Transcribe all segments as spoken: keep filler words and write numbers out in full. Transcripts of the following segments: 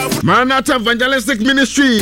Maranatha Evangelistic Ministry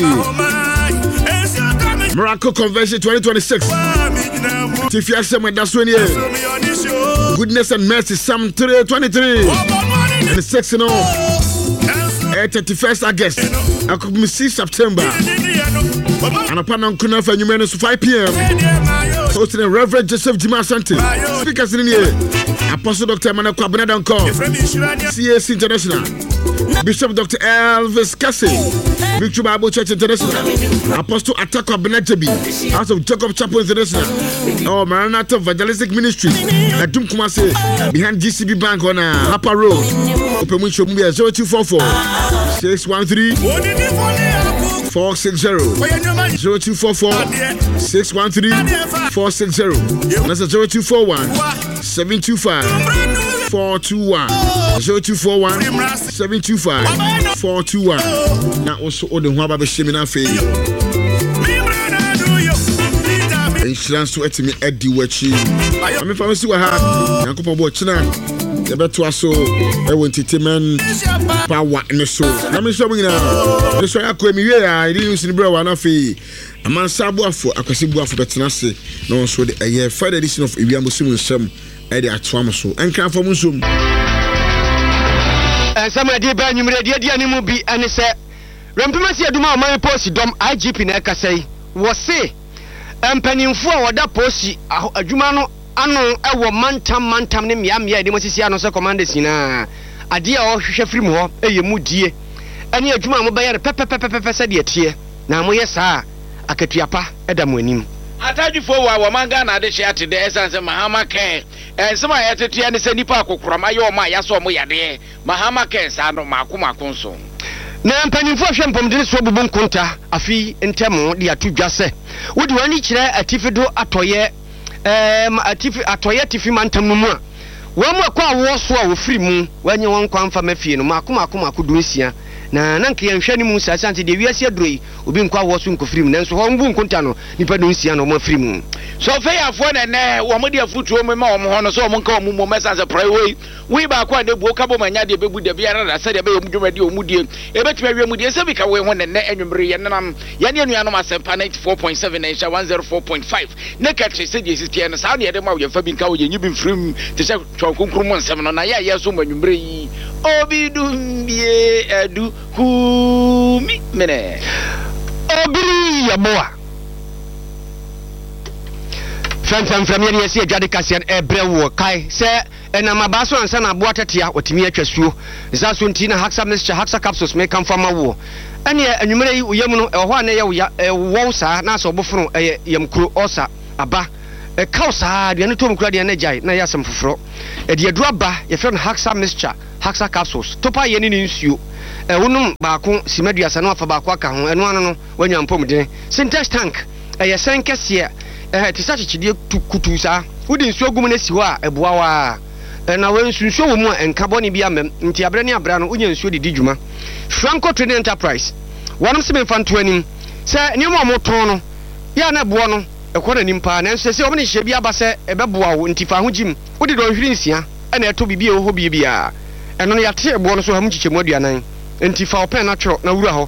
Miracle Convention twenty twenty-six. Tifia Sema Daswini. Goodness and Mercy Psalm twenty-three and six, you know. thirty-first August. I could miss September. And upon Uncle for you minutes five p.m. Hosting the Reverend Joseph Jima Santi. Speakers in here. Apostle Doctor Manako Abinadanko. C A C International. Bishop Doctor Elvis Cassie. Victory Bible Church International. Apostle Atako Abenajabi. House of Jacob Chapel International. Oh, Maranatha Evangelistic Ministry. Adum Kumase. Behind G C B Bank on uh, Upper Road. Open window Mumia zero two four four six one three four six zero zero two four four six one three four six zero. That's a zero two four one seven two five four two one zero two four one seven two five four two one. Now also all the Waba Shimina Fay. Insurance to et me Eddie Wechi. I mean, for see what happened. Uncle Bobo China. The better so I want to man power in the soul. I'm showing now. The show I call me here. I didn't use the bro one of a man Sabu for a Cassibu for Betanasi. No, so the year Friday edition of Ibiam Muslim Sam Eddie at Twamaso and come from Musum. And some idea by you, dear Nimubi, and he said, Rampamasi Duma, my post, Dom I G P Neka say, was say, and penny for that post, a Jumano. Ano ewo mantam mantam ne miam ya de mosisi ano se commanders na ade a o hwehwe firi mu ho eye mu die ene adwuma mo baye pepe pepe pepe se de tie na mo ye saa akatuapa eda mo anim atadwufo wa wo manga na de hye ate de esanse mahama ken ensema ya tetua ne se nipa akokrama ye o ma ya so mo yade mahama ken sa no makoma konso na mpanimfo hwe mpomdene so bubu nkonta afi ntemo de atudwa se wodi wani kire atifido atoye Um, atifi atoye tifi mantam no mu a wo mu akwa wo so a wo firi mu wanye won kwa mfa mafie no makoma akoma akudu nsia na nanka ye hwani mu sasante de wiase adroi obi nkwa wo so nkofiri mu nanso ho mbu nkonta no nipa do nsia no mo firi mu so fe yafo na ne wo mo de afutuo mu ma wo mo ho no so mo nka wo mu mesanse pray we we ba kwa de buo ka bo manya de bebu de bia na sa de be yo mu dwumadi o mu die e betime awie mu die se bi ka we ho ne ne anwumre ye nenam ye ne anuano masempa ninety-four point seven and one oh four point five ne ka tre se die sitie no sa ne de ma wo ye fa bi nka wo ye nyibi mfrim te se twankonkrum mo nsem no na ya ye so ma anwumre yi obi dumbie edu hu mi mene obiri ya boa fam fam fam ye se adwade kasian ebrewo kai se ena mabaso ansa na aboa tetea otimi atwasuo za so nti na haksa mixture haksa capsules me kan fama wo ene anwumere yi uyam no eho na ye wo sa na so boforo yamkuro osa aba e kausa de ne tom kura de na jai na yasem foforo e de adura ba ye fe no haksa mixture haksa capsules topa ye ni nsuo e wonum baako simaduasa na afa baako aka ho eno ano no wanya mpom de syntax tank e ye senkese e tisachichide kutu sa wodi nsuo gum na si ho a eboa wa na we nsunsuo wo mu a enka boni bia mem nti abre ne abra no unya nsuo didi dwuma Franco Trading Enterprise wanum se me fanto anim se nyemo mo ton no ya na bo no ekọ na nimpa na nso se omne hye bia ba se ebeboa wo nti fa ho jim wodi do hwiri nsia na eto bibia ho bibia eno no ya te ebo no so ha mu chichemu aduanan nti fa open na tworo na wura ho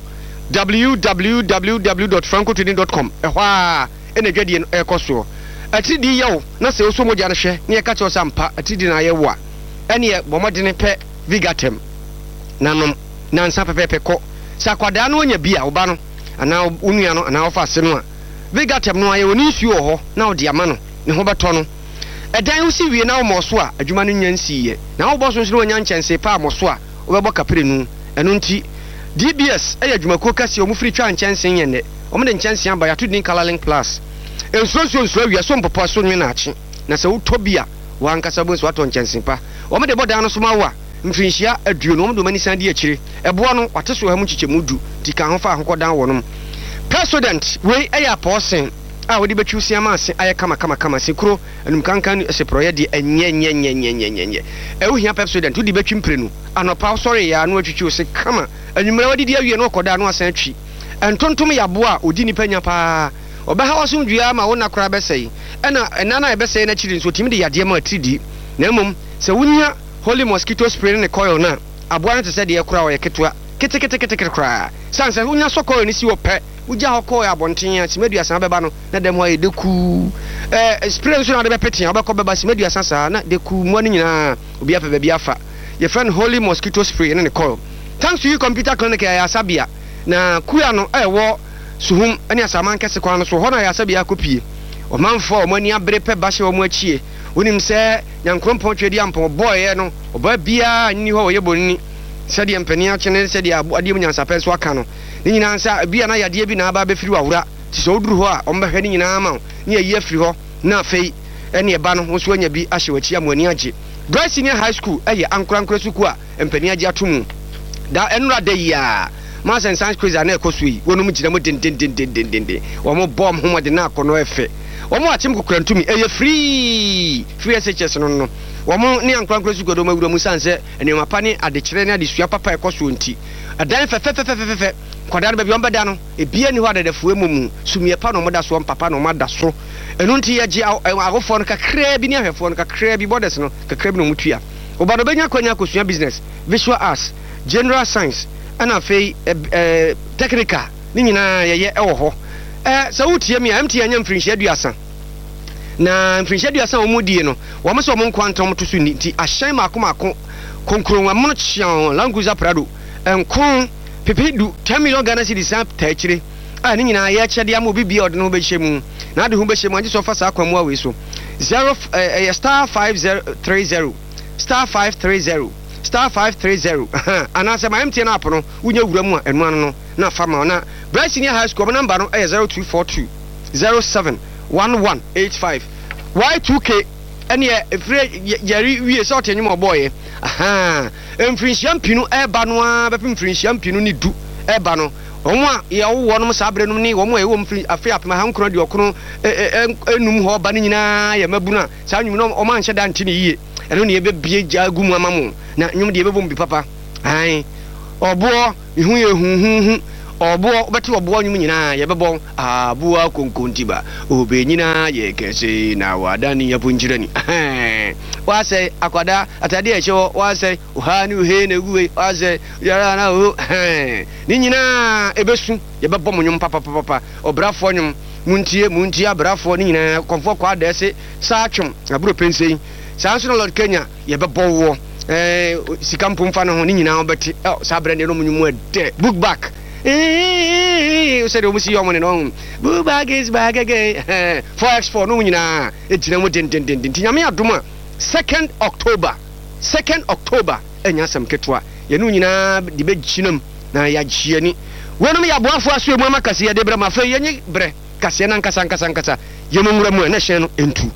w w w dot franco trading dot com ehwa a ena dwade no ekoso atidi yew na se oso moja na hwe ne ka che osampa atidi na yewo a ene ye bomodene pe vigatem nanom na nsa pepepe ko sakwada no onya bia oba no ana onua no ana ofa ase no a vigatem no aye oni nsuo ho na odi ama no ne ho beto no edan ho si wie na wo so a adwuma no nya nsiye na wo boso nso onya nchense pa amoso a wo bebo kapere nu eno nti D B S aya adwuma ko kasi o mu firi twa nchense nyene o mu de nchense aba ya to din color link plus ensuo nsuo wie so mpopo so nwe na achi na se utobia wa nkasa bo nso ato nchense pa o mu de bodan no so ma wa mfinhia aduo no o mu do mani san di akire ebo no wate so ha mu chichemu du tika ho fa ahokodan wo no president we aya person a wodi betwu siama ase aya kama kama kama sekuro enum kankan ese proye di enye nye nye nye nye nye nye e wo hia president wodi betwu mprenu anopa sorry ya no atwitwi ose kama enumra wodi di awie no koda no asan atwi entontom ya bo a odi nipa nya pa obaha wasumdua ma wona kora besei ena enana e besei na chiri nso timi de yade ma tridi na mum se wunya holy mosquito spray ne coil na aboa no te se de kora o ye ketwa kete kete kete kete kra sanse unya sokọ ni si opẹ uja hokọ ya bonten ya simeduasa beba no na dem ho ye deku eh spray so na de bepetia obekọ beba simeduasa sa na deku mo ni nyina obi afa bia afa your friend holy mosquito spray ne ne coil thanks to you computer clinic ya sabia na kuya no eh wo suhum ani asaman kese kwa no so ho na ya sabia kopie o manfo o mani abre pe ba hye o mo achie wonim se nyankrompon twedi ampon boy no oba bia ni ho ye bonni se de mpani a chene se de ade mu nyansa pe so aka no ni nyina nsa bia na yade bi na aba be firi wawura ti so oduru ho a o mbehwe ni nyina ma ni ayi afiri ho na afei ene e ba no wo so anya bi ahye wachi amani age Grace Senior High School eye ankorankora suku a mpani age atomu da enura de ya ma sen science quiz na ekoso yi wonum gina mo den den den den den den wo mo bom ho mo de na akono efe wo mo atim kokurantumi eye free free S H S no no wo mo ne ankorankora suku do mawura mu sanse ene mapa ne adekire ne adesua papa ekoso nti adan fe fe fe fe fe kwadar ba bi ombeda no ebia ni ho adadafo emu sumie pa no moda so papa no mada so enu nti ye gi agofo no kakra bi ni ahwefo no kakra bi borders no kakra bi no mutua obado benya kwanya akosua business visual arts general science ana fei eh technical ni nyina ye ye ewo ho eh sa wutie mi am tie anya mfrinhia aduasa na mfrinhia aduasa wo mudie no wo mo so mo nkwantom to so nti ahyan mako mako konkron amono chian language prado enkon pepedu ten million Ghana cedis ta chire a ni nyina ye chede am obi bia ode no be hyemu na ade ho be hyemu anje so fa sa kwamu awe so zero eh star five zero three zero star five three zero star five three zero anase my M T N app no wunya wura mu a enu anu no na fama na Grace Senior High School number no eh zero two four two zero seven one one eight five Y two K ene efre yari wie so tenyum oboye aha emfrinhia mpinu eba no a bepe mfrinhia mpinu ni du eba no omo a ye wo no sabre no ni omo e wo mfri afi apema hankro de okono enum ho ba ni nyina ya mabuna sa nwum no omo anhye da nti ni yie eno ne ye bebie jagumu amamu na nwum de bebom bi papa ai obo ihu ye huhuhu obo obeti obo nwum nyina ye bebon abu akonkontiba obe nyina ye kese na wadani ya punjirani wase akwada atade eche wase uhani uhe na guwe wase yara na o ni nyina ebesu ye bebom nwum papa papa obrafo nwum muntie muntie abrafo ni nyina konfo kwa da ese sa atwom aburo pensei sanso no Lord Kenya ye bebon wo eh sikampo mfa no ho ni nyina obeti sabre ne no munwum ade book back eh said omusi yo money no book back is back again four by four no nyina ejina mo den den den nyame adoma second October second October enya sam ketwa ye no nyina de be ginam na ya giani wonum ya boafo aso mu amakase ye de bra ma fa ye nyi bre kase na nkasa nkasa nkasa ye no nwura mu na hye no entu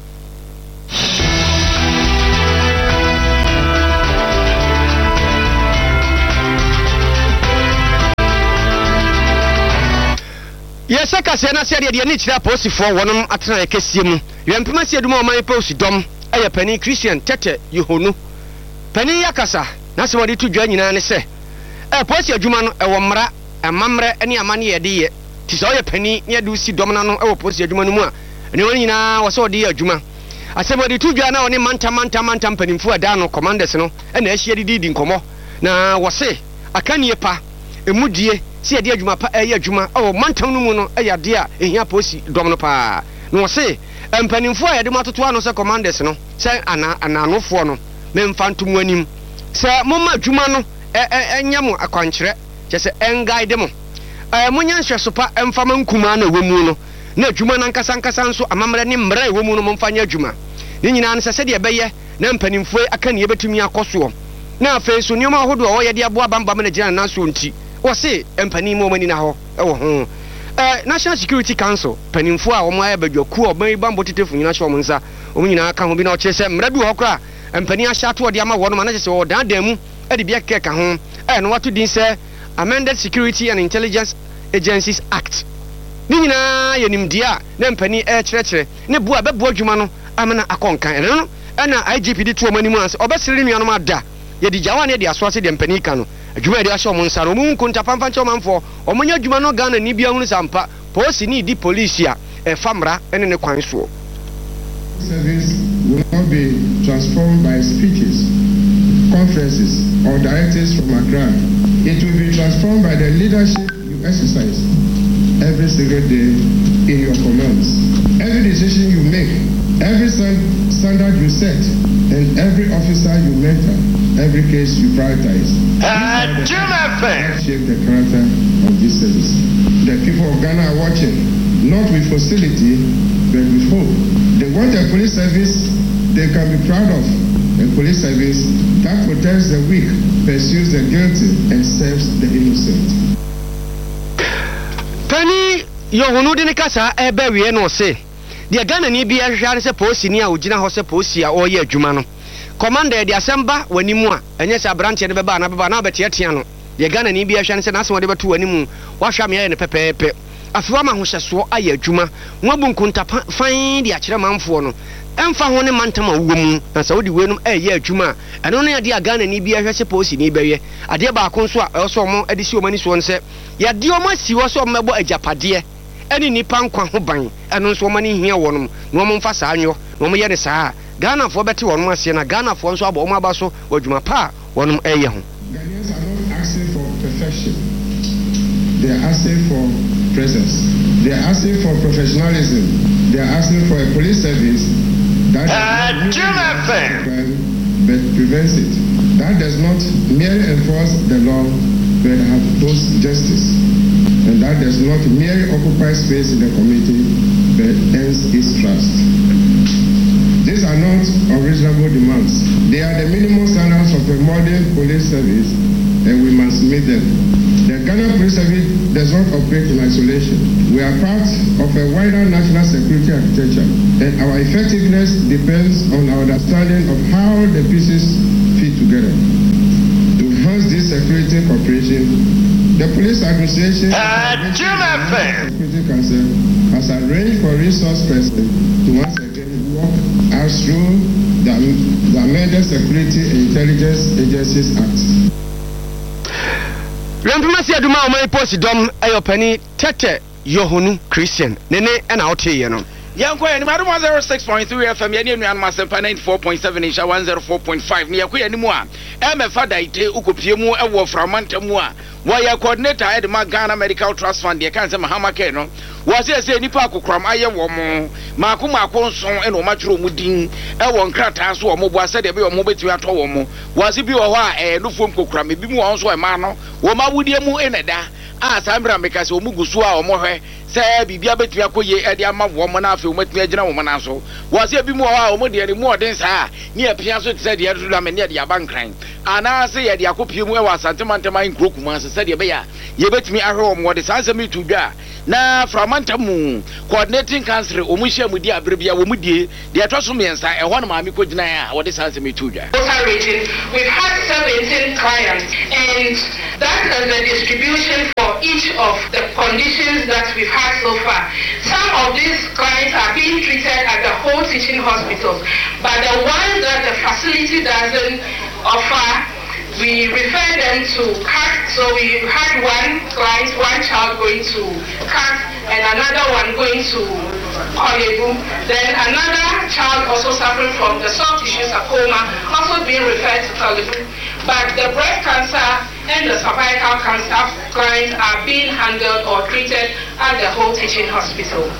yes kase na se de ni kira posifo wonum atena ekesie mu yempema se eduma o man posi dom eye pani Christian tete yehonu pani yakasa na se wodi tudwa nyina ne se e posi adwuma no e wo mra amamre ene amane ye de ye ti so ye pani ne de usi dom na no e wo posi adwuma no mu a ene woni nyina wo se wodi adwuma ase wodi tudwa na oni manta manta manta panimfu ada no commanders no e na ahia didi di nkomo na wo se akanie pa emudie si ade adwuma pa eye adwuma o mantam no mu no eye ade a ehia posi dom no pa no se empanimfo a yade matoto ano se commanders no se ana ananofo no memfantum anim se momma adwuma no enya mo akwankyere je se enguide mo eh munya nhweso pa emfama nkuma na wemu no na adwuma na nkasa nkasa nso amamre ne mra e wemu no momfanya adwuma ni nyina ne se se de beye na empanimfo aka ne yebetumi akoso na afeso nioma hodo o yede aboa bamba na gina na so nti wose empani mo mani na ho ewo ho eh National Security Council panimfo a omo ayabadwaku oban bambo tetefu nyina hye omo nsa omo nyina aka ho bi na o chese mra bi ho kra empani ahya to ode ama wo no ma na chese o dan dan mu e de bia keka ho eh no wato din se Amended Security and Intelligence Agencies Act ni nyina yenimdia na empani e kyerɛkyerɛ ne bua bɛbo adwuma no amana akonkan ene no na I G P D to omani mu anse obesiri nuanom ada ye di jawa ne de aso ase de empani ka no adwuma de ahye omo nsa no mu nkunta pamfa nche omanfo omonya adwuma no Ghana ni bia hunu sampa police ni di police a e famra ene ne kwan so. Service will not be transformed by speeches, conferences or directives from Accra. it will be transformed by the leadership you exercise every single day in your commands. Every decision you make, every standard you set, and every officer you mentor, every case you prioritize. Uh, shape the character of this service. The people of Ghana are watching, not with hostility, but with hope. They want a police service they can be proud of, a police service that protects the weak, pursues the guilty, and serves the innocent. Penny, Yohunu de Nicasa, a berry no say. The Ghana ni be a share suppose in your Ujina Hose Posia or ye Jumano. Commander the Assembly when you more, and yes, a branch and a banana, but Yetiano. The Ghana ni be a chance and ask whatever to anymore. Wash me and a pepe. A flama who says so aye Juma, Wabun kunta find the Achiraman for. And for one mantama woman, and so the winum a year Juma, and only a dear gun and E B I suppose in Iberia. A dear Barconsoa also more edition many swan said, Ya Dioma si was so mabo a japadia, any Nipan Quahoban, and no so many here one, no more fasanyo, no more Yanesa, Ghana for better one Marciana, Ghana for Swab or Mabaso, or Juma Pa, one a young. Ghanaians are not asking for perfection, they are asking for presence, they are asking for professionalism, they are asking for a police service. That uh, crime, but prevents it. That does not merely enforce the law, but upholds justice. And that does not merely occupy space in the community, but earns its trust. These are not unreasonable demands. They are the minimum standards of a modern police service, and we must meet them. The Ghana Police Service does not operate in isolation. We are part of a wider national security architecture, and our effectiveness depends on our understanding of how the pieces fit together. To enhance this security cooperation, the Police Administration uh, Security Council has arranged for resource person to once again walk us through the, the amended Security and Intelligence Agencies Act. Rampamasi aduma o mai post dom ayo pani tete Yohunu Christian nene and out here no Yanko ni madu one oh six point three F M ye ni anu masempa ninety-four point seven insha one oh four point five ni yakoya ni mu a e me fada ite ukopie mu e wo framanta mu a wo ya coordinator e de ma Ghana Medical Trust Fund ye kan se Mahama Care no wo se se nipa akokram aye wo mo maako maako nson e no ma twero mu din e wo nkrata so wo mo bo ase de be wo mo betumi ato wo mo wo se bi wo ho a e no fom kokram bi mu wo nso e ma no wo ma wudie mu e neda a sambra mekase wo mugusu a wo mo hwe se bibia betumi akoye e de ama wo mo na afi wo matumi agina wo mo na so wo se bi mu wo a wo mo de ni mu odin sa ni apia so tse de yedu la me ne de abankran ana se ye de akopie mu e wa santemantema nkrokuman se de be ya ye betumi ahwe wo mo de sanse mi tu dwa na framantamu coordinating council o mu hia mu di abrebia wo mu die de ato so miensa e ho na ma mi ko gina ya wo de sanse mi tu dwa. We've had seventeen clients, and that is the distribution for each of the conditions that we've had so far. Some of these clients are being treated at the whole teaching hospitals, but the ones that the facility doesn't offer, we refer them to C A C. So we had one client, one child going to C A C, and another one going to Koyebu. Then another child also suffering from the soft tissue sarcoma, also being referred to Koyebu. But the breast cancer and the cervical cancer clients are being handled or treated at the whole teaching hospital.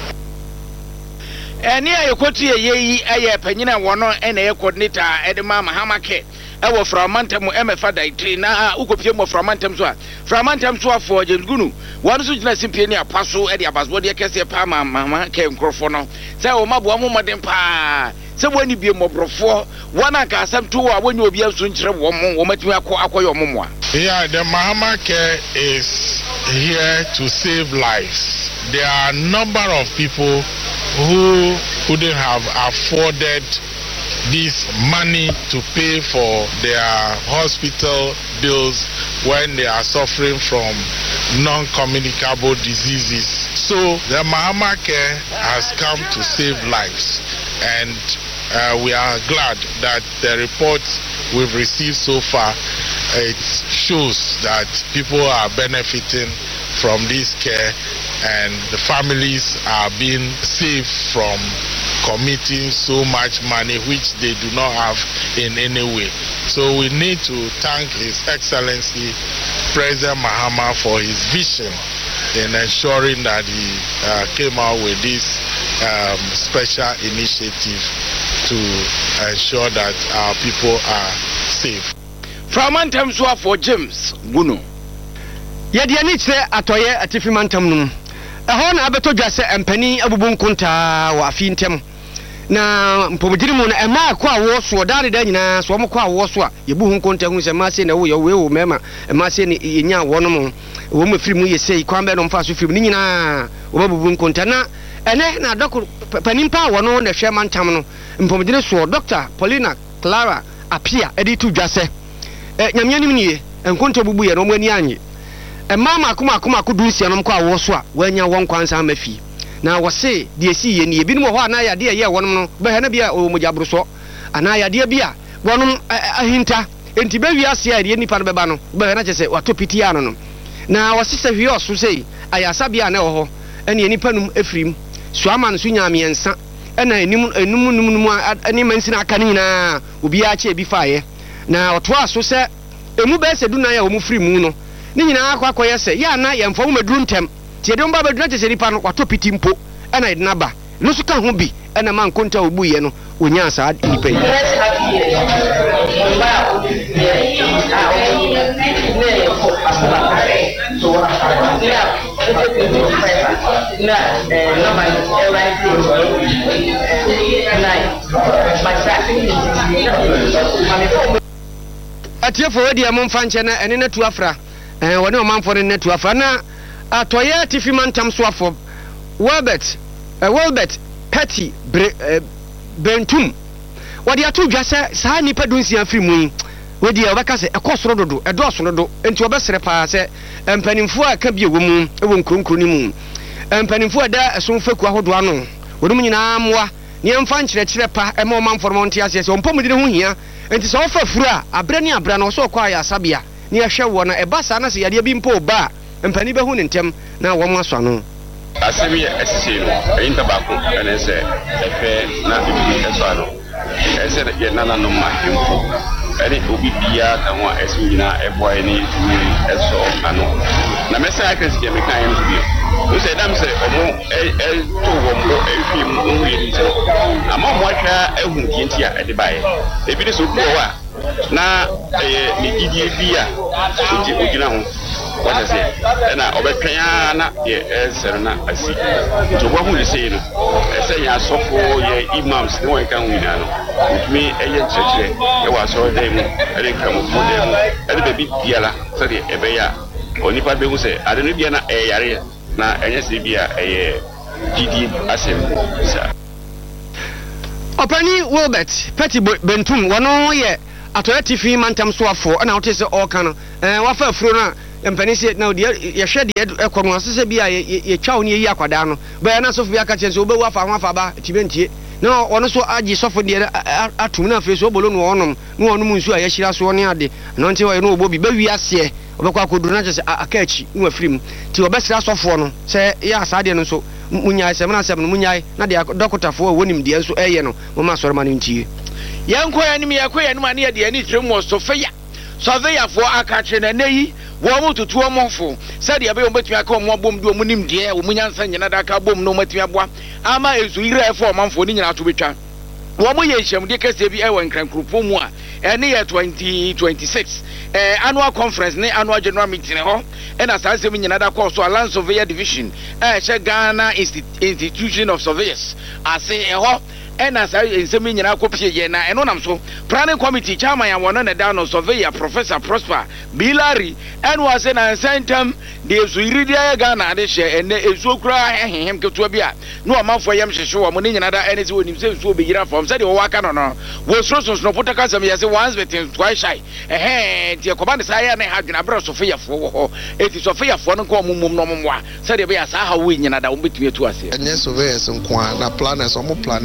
Eni ayekoti yeyi eye panyina wono ene ye coordinator edema Mahama Care ewo framantam emefa daitri na ukopie mo framantam so a framantam so afo jengunu wonu so gina simpie ni apaso e de abasbo de kese pa Mahama Care nkrofo no se o mabo mo modern pa se woni bie mobrofo wona ka asam to wa woni obi aso nkire wo mo wo matimi akọ akoyo mo mo a. Yeah, the Mahama Care is here to save lives. There are a number of people who couldn't have afforded this money to pay for their hospital bills when they are suffering from non-communicable diseases. So the Mahama Care has come to save lives, and uh, we are glad that the report we've received so far, it shows that people are benefiting from this care, and the families are being saved from committing so much money which they do not have in any way. So we need to thank His Excellency President Mahama for his vision in ensuring that he uh, came out with this um, special initiative to ensure that our people are safe. From Mantam Swa for James Guno. Yadi Anitse Atoye Atifi Mantam Num. A hon abeto jase empani abubun kunta wa fintem. Na mpobudiri mu na ema kwa wo so dare da nyina so mo kwa wo so a yebu hu konta hu se ma se na wo ye we wo mema ema se ni yenya wo no mo wo me firi mu ye sei kwan be no mfa so firi ni nyina wo babubu konta na ene na dokor panimpa wo no na hwe mantam no mpobudiri so Doctor Paulina Clara Apia edi tu dwase e nyamya nim nie enkonta bubu ye no mo ani anye ema ma kuma kuma kodunsia no kwa wo so a wanya won kwansa mafi na wose de esi ye ni ebi no ho ana ya de ye wonom no be he na bia o mujabro so ana ya de bia wonom ahinta enti be wi ase ya de nipa no beba no be he na chese watopiti ya no no na wose se hwi oso sei ayasa bia na wo ho ene nipa num efrim so ama no so nya miensa ena enim enum num num ani mansi na aka ni na obi a che bi faaye na oto aso se emu be se du na ya wo mu firi mu no ni nyina akwa akoye se ya na ye mfa wo meduru ntem tie de mba beduna tese nipa no wato piti mpo ena idna ba no so ka ho bi ena man konta obuye no onya asa nipa yi atie fo wadi amon fanche na ene na tu afra eh woni o man fo ne tu afra na Atoye Tifi Mantam Swafo Welbert uh, Welbert Petty Bre, uh, Bentum wadi atu dwase saa nipa dunsia firi mu wadi e obeka se ekosoro dodo edo soro dodo enti obesere pa se empanimfo aka bie wo mu ewo nkronkro ni mu empanimfo da esonfaku ahodo ano wodum nyina amwa ne emfa nkyere kyere pa ema o man formonti ase se ompom de ho hia enti se ofa furu a abre ne abra no so kwa ya sabia ne ehwe wo na eba sa na se yade bi mpo ba empani be hu ne ntem na wo mo aso no asemi esisi no eyinta baako ene se efe na bibi eso ano ese ye nana no ma hempo ene obi bia ka ho esi nyina eboa ene tumi eso ano na mesa akesi ye meka yen bi o se dam se omo e to wo mo e fi mu ye ni so ama mo atwa ehun kinti a ede bae ebi de so ko wa na eh ni gidie bia oji ogina ho what I say na obetwan na ye esere na asi to gwa hu ni sei no ese ya sofo ye imams ne won kan wina no utumi eye chechire e wa so dey mu e kan mu fo dey mu e be bi biala so de e be ya onipa be hu se ade no bia na e yare na enye se bia eye gidi asem sa Opani Wilbert Petty Bentum wono ye Atoye Tifi Mantam Swafo na wote se all kan eh wafa afuro na empani se na de ye hwe de ekono asese bia ye twawo ne yi akwada no ba na sofo bia ka chense obewu afa ho afa ba tibentie na ono so agi sofo de atum na afre so obolo no onom no onom nsu a ye hyira so ne ade no nte wo no obo bi ba wi ase obekwa koduru na chese akachi no afrim ti obesira sofo no se ya asade no so munyai se na sem no munyai na de dokotafo wonim de nso eye no mo ma soro ma no ntie yanko ya nim yakoya nim ane de ani trem wo sofia sofia fo akache na neyi wo mu tutu omofo se de be wo betumi aka omo bom do munim de wo munyansa nyina da ka bom no matumi aboa ama ezu ire fo omamfo ni nyina to betwa wo mu ye hyem de kase bi e won krankrupo mu a ene ye twenty twenty-six eh annual conference ne annual general meeting ho e na sa asem nyina da ko so Land Surveyor Division eh che Ghana Institution of Surveyors ase e ho ena sa ensemi nyina kopie ye na eno nam so planning committee chairman ya wono na down surveyor Professor Prosper Bilari eno ase na sentem de ezuiri ya Ghana de hye ene ezokura hehem ketua bia no amanfo yem hyehye wo mo nyina da ene se wonim se ezuo begira fom se de wo waka no no wo srosos no potaka sam yase once betin twice shy eh tie koba ne sa ya na hadwena bra sofia fo wo ho eti sofia fo no ko mumum no momwa se de be ya sa ha wo nyina da wo betumi etu ase enye surveyors nko na planners o mo plan ya yes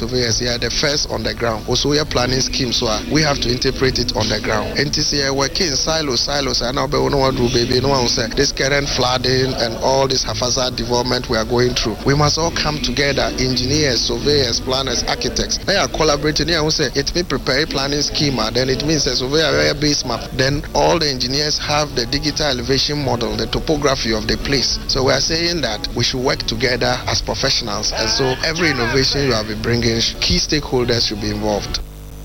surveyors here, the first on the ground. Also, we are planning schemes, so we have to interpret it on the ground. And this year, working in silos, silos, and now we don't want to do, baby, no one say this current flooding and all this haphazard development we are going through. We must all come together, engineers, surveyors, planners, architects. They are collaborating here. We say it may prepare a planning schema, then it means a surveyor base map. Then all the engineers have the digital elevation model, the topography of the place. So we are saying that we should work together as professionals, and so every innovation you have been bringing, key stakeholders should be involved.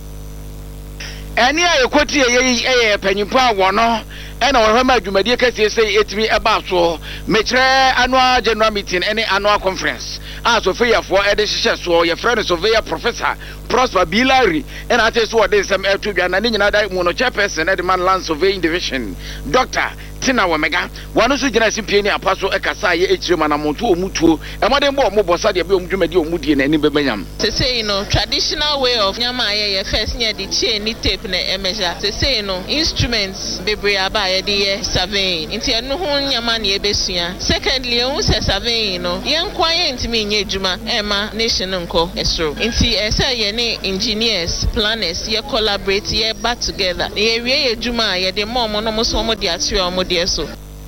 Any a quote a penny pound one, and our Hama Jumadi Cassie say it me about so, Metre annual general meeting, any annual conference. As of fair for Edison, so your friend surveyor Professor Prosper Bilari, and I tell what there's some air to be an another mono chairperson at the man land surveying division. Doctor Tina Wemega, one of the generation piano apostle Ekasai, H. Manamoto Mutu, and what more mobile Sadia Bumedi Mudi and any Bebayam. To say, you know, traditional way of Yamaya, first near the chain, ni tape, and measure. To say, you know, instruments, Bibria by the surveying, into a no Yamani Besia. Secondly, you say surveying, you know, young quiet me, Juma, Emma, Nation Uncle, Estro. Into a say, engineers, planners, ye collaborate, ye back together. The area Juma, ye the more monomos homo diatrio. So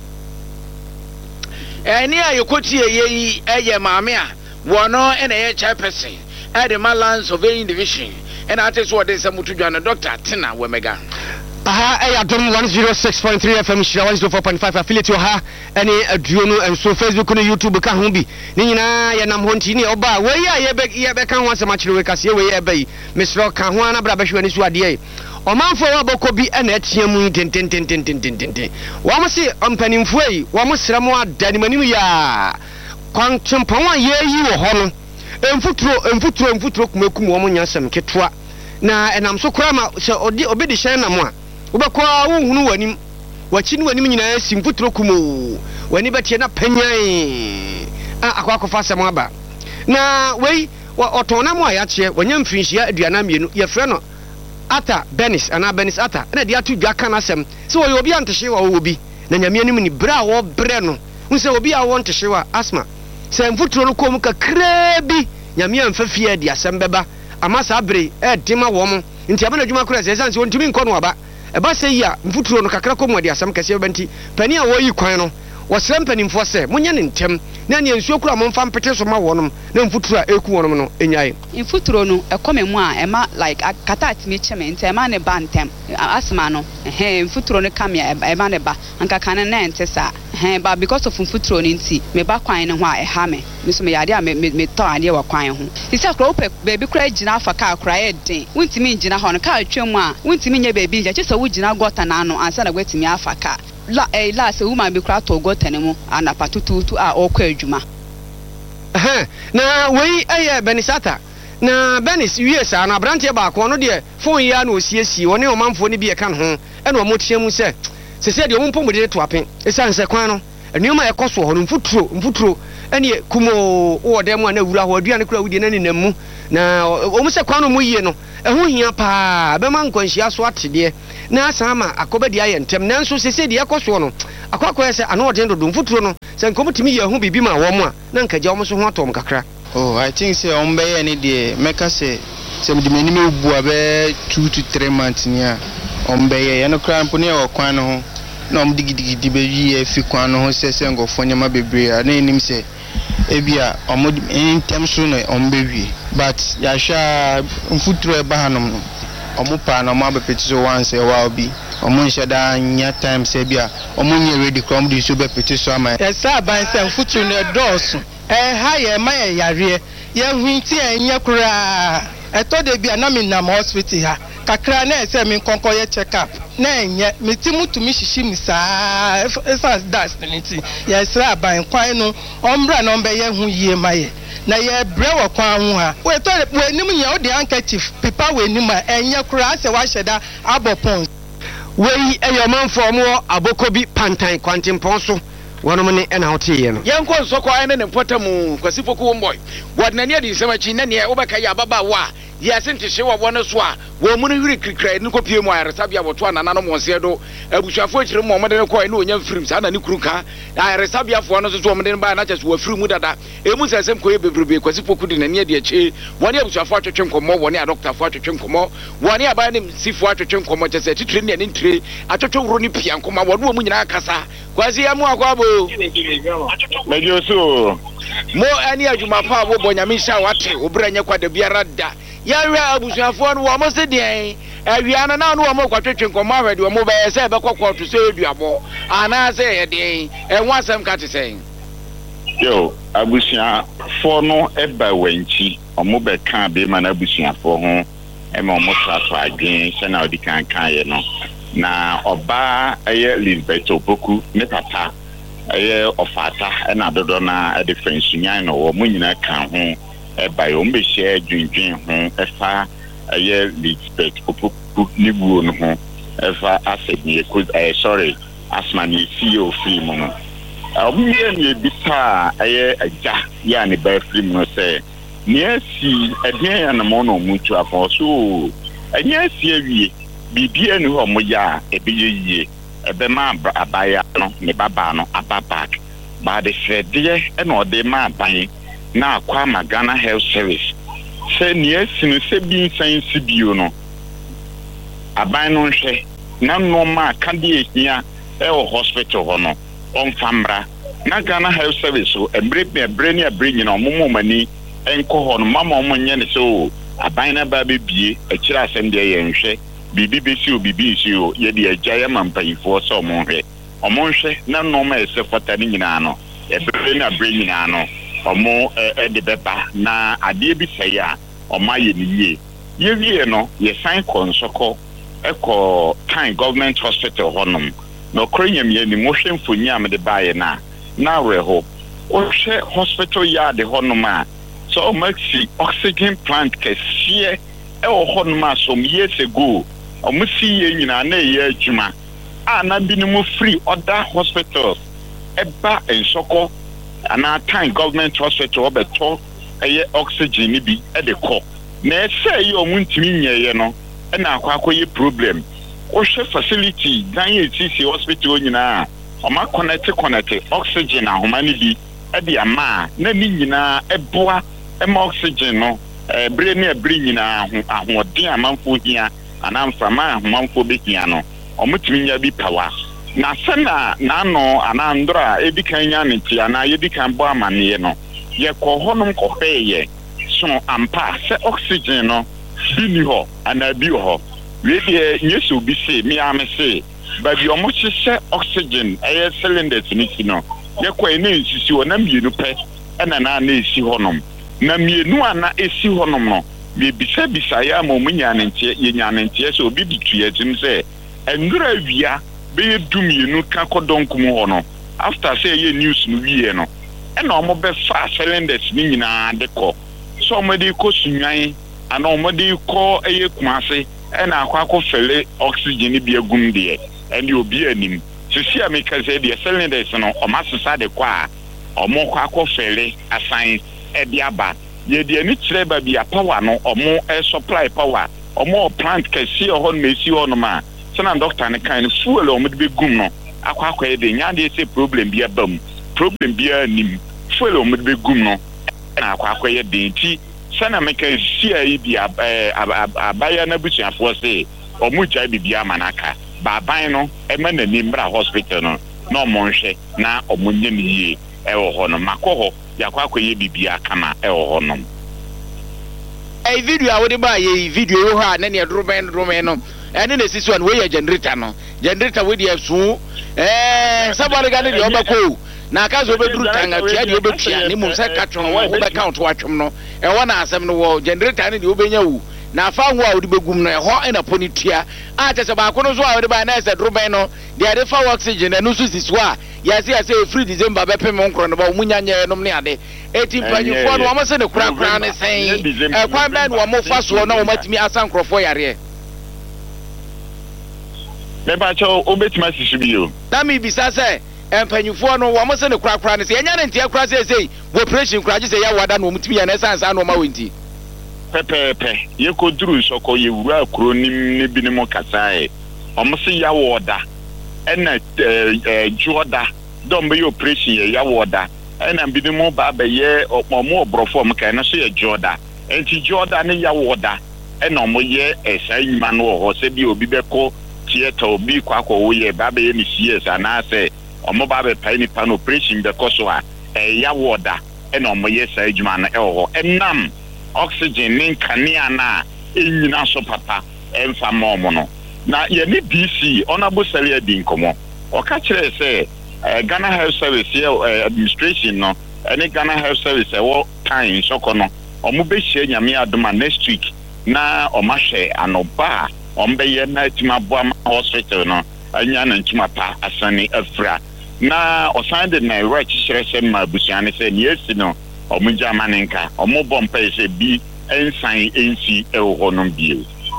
any a you could see a ye mamma, one and a chairperson at the Malan Surveying Division, and I tell what there's a Mutujana doctor, Tina Wemega. Aha, I don't one zero six point three F M, one zero four point five affiliate to her, any a Juno and so Facebook and YouTube can be. Nina, Yanam Hontini, Oba, where ya beg, ya beck, once a much Lucas, here we bay, Miss Rock, Kahuana, Brabashu, and Suadia. Oman for Abokobi and Etiamu, tin tin tin tin tin tin tin tin. Wamasi, on Penimfway, Wamusramwa, Danimanuya, Quantum ye you home, and footro, and footro, and footro, Mokum woman yasam, Ketua. Na, and I'm so crama, so obedi Shanamwa. Ubakwa, who knew him, watching when you know, Sim Futrokumu, when you bet Yena Penya, Aquaco Fasamaba. Na, way, what autonomous yache, when you finish your Dianam, your friend. Ata Benis and Benis Ata, and the two Jacanasem. So you'll be on to show will be. Then Yamini Bra or Breno, who say will be I want to show asthma. Sam Futuro Comuca Crabby, Yamian Fafia, the Assembeba, Amasabre, Ed Tima woman, in Tiamana Jumacras, as want to mean Conwaba. A Basaya, Futuro Cacracomo, the Assam Cassaventi, Penia, where you quino, was slamping for say, Munyan in Tem, Nanny and Sokra Monfam Petesoma Wonum, then Futura Equonomo, in Yai. In Futrono, a common one, a ma like a catat mitchament, a man a bantem, asmano, a Futrono camia, a maneba, and Cacana Nantesa, but because of Futron in tea, me back quine and why a hammer, Miss Meadia me thought idea of quine. It's a crope, baby cried Gina for car cried day. Wouldn't mean Gina on a car, chumma, wouldn't mean your baby, just a wood Gina got an anno and sent away to me alpha car. La a last a woman be cracked or got anymore, and a patutu to our awkward juma. Na we a Benisata. Na Benis, yes, and a branch back one of the four year no C S C, one your man for any be a can home, and one more Chiamu said. She said, you won't put me to happen. It's a sequano, and you might cost for him footro, footro, and yet Kumo or them one who are doing a crowd with any name. Now, almost a quantum we know. A who here pa, Beman when she has what dear. Na sama akobadia and tem nanso se se de akoso no akwakwa se ano odendo dum futuro no se nkomo timi ye ho bibi ma wo mo a na nka je omo so ho atom kakra. Oh, I think say on be any dey meka say se me mani me bu abe two to three months nia on be ye no kra mpo ne o kwan no ho na om digidigi be wi e fi kwan no ho se se ngofo nyama bebre a na enim se ebia omo intem so no on be wi but ya sha mfuturo e ba hanom no omupa na omo abepetiso once e wa obi omo nsheda nya time se bia omo nye ready come di so bepetiso ama e sa ban se mfuturo no doso e ha ye ma ye yare ye hwinti enye kura e to de bia na me na hospital ha kakra na se me konko ye check up na enye metimu tumi shishi mi sa esas das nti ye sa ban kwan no ombra no be ye hu yie ma ye na ye brewo kwan hu ha we to we nim nya o de handkerchief paper we nim a enye kura se wa hyeda abopon we eyoman for mo abokobi pantan kwantimpon so wono ne na hote ye no yenko nsoko ayi ne potamu kwasifoko wo boy wadna ne adi semachi na ne obeka ya baba wa yɛsente hye wɔ wɔn so a wɔn mu no hwiri kirikira ne kɔpie mu ayaresabea wɔto anana no mɔnseɛ do abusuafo akyire mu ɔmɔde ne kɔɛ ne ɔnya mfirim saa na ne kuru ka ayaresabeafoɔ no so so ɔmɔde ne baa na kyɛ so wɔafiri mu dada emu sɛ sɛm kɔyɛ bebrebe kwasi poku de n'ani ade akyi wɔne abusuafo atwetwe nkɔmmɔ wɔne adɔktafoɔ atwetwe nkɔmmɔ wɔne abaa ne sifoɔ atwetwe nkɔmmɔ kyɛ sɛ titire ne ne ntire atwetwe woro ne pia nkɔmmɔ wɔne wɔn mu nyinaa kasa kwasi amu akwabo mejo so mo ani adwuma pa wo bɔ nyame nhyɛ wate obra nyɛ kwada biara da yɛhwɛ abusuafoɔ no wɔn se deɛn awia no na no wɔn kwatwetwe nkɔmmɔ ahwɛ de wɔn bɛyɛ sɛ ɛbɛkɔ kɔɔto sɛ eduabɔ anaasɛ yɛ deɛn ɛho asɛm ka te sɛn yo abusuafoɔ no ɛba wɔnkyi ɔmo bɛka bɛma no abusuafoɔ ho ɛma ɔmo sato adwen sɛ na ɔde kankan yɛ no na ɔbaa ɛyɛ Elizabeth Opoku ne papa ɛyɛ ɔfata ɛna dodo na ɛde fɛnsunyan no wɔ mo nyinaa ka ho ɛba yɛ ɔmo bɛhyɛ dwendwen ho ɛfa ɛyɛ Elizabeth Opoku ne buo no ho ɛfa asɛ ne ɛkɔ ɛyɛ sorry asma ne esi ofiri mu no ɔmo yɛ ne ebisa ɛyɛ agya yɛ a ne ba afiri mu no sɛ nea si ɛdeɛn yɛ na mo no ɔmo tu afɔ so ɛnyɛ si awie bibia ne hɔ mo yɛ a ɛbɛyɛ yie ɛbɛma abaya no ne baba no ababa ba de hwɛdeɛ ɛna ɔde ma aban na akɔ ama Ghana Health Service sɛ nea si no sɛ bi nsan si bio no aban no nhwɛ na nneɛma a kadeɛ ehia ɛwɔ hospital hɔ no ɔmfa mmra na Ghana Health Service so ɛbrɛ ɛbrɛ ne ɛbrɛ nyina ɔmo mo ani ɛnkɔ hɔ no mama ɔmo nyɛ ne sɛ o aban na ba bebie akyira asɛm deɛ yɛ nhwɛ bibi besi o bibi nsi o yɛ de agya yɛ ma mpanyinfoɔ sɛ ɔmo nhwɛ ɔmo nhwɛ na nneɛma ɛsɛ fɔta ne nyinaa no ɛbrɛ ne ɛbrɛ nyinaa no ɔmo ɛde bɛba na adeɛ bi sɛ yɛ a ɔmo ayɛ ne yie yɛwie no yɛsan kɔ nsɔkɔ ɛkɔ kan government hospital hɔnom na ɔkɔrɔ nyamia ni mo hwɛ mfonyi a mede baayɛ na na awerɛ hɔ ɔhwɛ hospital yard hɔnom a sɛ ɔmo asi oxygen plant kɛseɛ ɛwɔ hɔnom a some years ago ɔmo si yɛ nyinaa na ɛyɛ adwuma a na bi ne mo free other hospitals ɛba nsɔkɔ anaa kan government hospital ɔbɛtɔ ɛyɛ oxygen ne bi ɛde kɔ na ɛsɛ yɛ ɔmo ntumi nyɛɛyɛ no ɛna akɔ akɔyɛ problem ɔhwɛ facility dan yɛ sisi hospital nyinaa ɔmo connect connect oxygen ahoma ne bi ɛde ama a na ne nyinaa ɛboa ɛma oxygen no ɛbrɛ ne ɛbrɛ nyinaa ho ahoɔden amanfo hia anamframa ahomanfo behia no ɔmo tumi nya bi power na sɛna naano anandora ebi kan nya ne tia na yebi kan bɔ amaneɛ no yɛkɔ hɔnom kɔhwɛɛ so ampa sɛ oxygen no bi ni hɔ ana bi hɔ we deɛ nyeso bi se mi ame se ba bi ɔmo hyehyɛ oxygen ɛyɛ cylinders ne si no yɛkɔ ene nsisi hɔ na mienu pɛ ɛna na na esi hɔnom na mienu ana esi hɔnom no bibisa bisa ya ma ɔmo nya ne ntie yɛ nya ne ntie sɛ obi bi tu yɛtim sɛ ndura wia bɛyɛ du mienu ka kɔdɔnkum hɔ no after sɛ yɛ news no wie no ɛna ɔmo bɛfa cylinders ne nyinaa de kɔ so ɔmo de kɔ sunwan ana ɔmo de kɔ ɛyɛ kumase ɛna akɔ akɔ fɛlɛ oxygen bi agum deɛ ɛne obi anim sisi a meka sɛ deɛ cylinders no ɔmo asesa de kɔ a ɔmo kɔ akɔ fɛlɛ asan ɛde aba yɛ deɛ ne kyerɛ ba bi a power no ɔmo ɛ supply power ɔmo plant kɛse hɔ no esi hɔ no ma sɛna doctor ne kan no fuel ɔmo de begum no akɔ akɔ yɛ de nya de sɛ problem bi aba mu problem bi anim fuel ɔmo de begum no na akɔ akɔ yɛ de nti sɛna meka si a yi bi abaya na busuafoɔ sɛ ɔmo gya bibi ama naka baaban no ɛma n'anim bra hospital no na ɔmo nhwɛ na ɔmo nyɛ ne yie ɛwɔ hɔ no makɔ hɔ yakɔ akɔ yɛ bibi akama ɛwɔ hɔ no ɛy video a wode ba yɛ video yo ha na ne dromen dromen no ɛne ne sisi no we yɛ generator no generator we de so eh sabale ga ne de obako na aka zo beduru tanga tia de obetua ne mum sɛ katron wo be count watwom no ɛwɔ na asɛm no wo generator ne de obenya wu na afa ho a wode begum no ɛhɔ ɛna poni tua a kyɛ sɛ ba ko no so a wode ba na sɛ dromen no de ade fa oxygen no so sisi wa yasi yasi free December be pem nkro no ba munya nyɛ nom ne ade eti panyufo no wɔn sɛ ne kura kura ne sɛn e kwan bɛ no wɔn fa so na wɔn matimi asa nkrofo yare me ba cho obetima sisi bio na mi bisa sɛ empanyufo no wɔn sɛ ne kura kura ne sɛ enya ne ntia kura sɛ sɛ operation kura gye sɛ ya wada no wɔn timi ya na sansa no ma wenti pepepe ye ko duru soko ye wura kuro nim ne binim kasae omo se ya woda ena eh joda don be operation ye ya woda ena binim ba ba ye omo obrofo m ka na so ye joda enti joda ne ya woda ena omo ye esa nyima no ho se bi obi be ko theater obi kwa kwa wo ye ba ba ye ni C S ana se omo ba be pai ni pan operation be ko so a eh ya woda ena omo ye sa nyima na e ho enam oxygen nin kania na enyina so papa emfa momo no na ye ni B C honorable Sally Adin komo o ka kire say Ghana Health Service uh, administration no any Ghana Health Service e wo time soko no omo be hie nyame adoma next week na o ma hwe anoba o mbe ye na tima boa hospital no anya na ntuma pa asane afra na o sande na right kire se ma busiane se ni esi no omo jamanenka omo bompa ese bi ensan ensi e wo no bio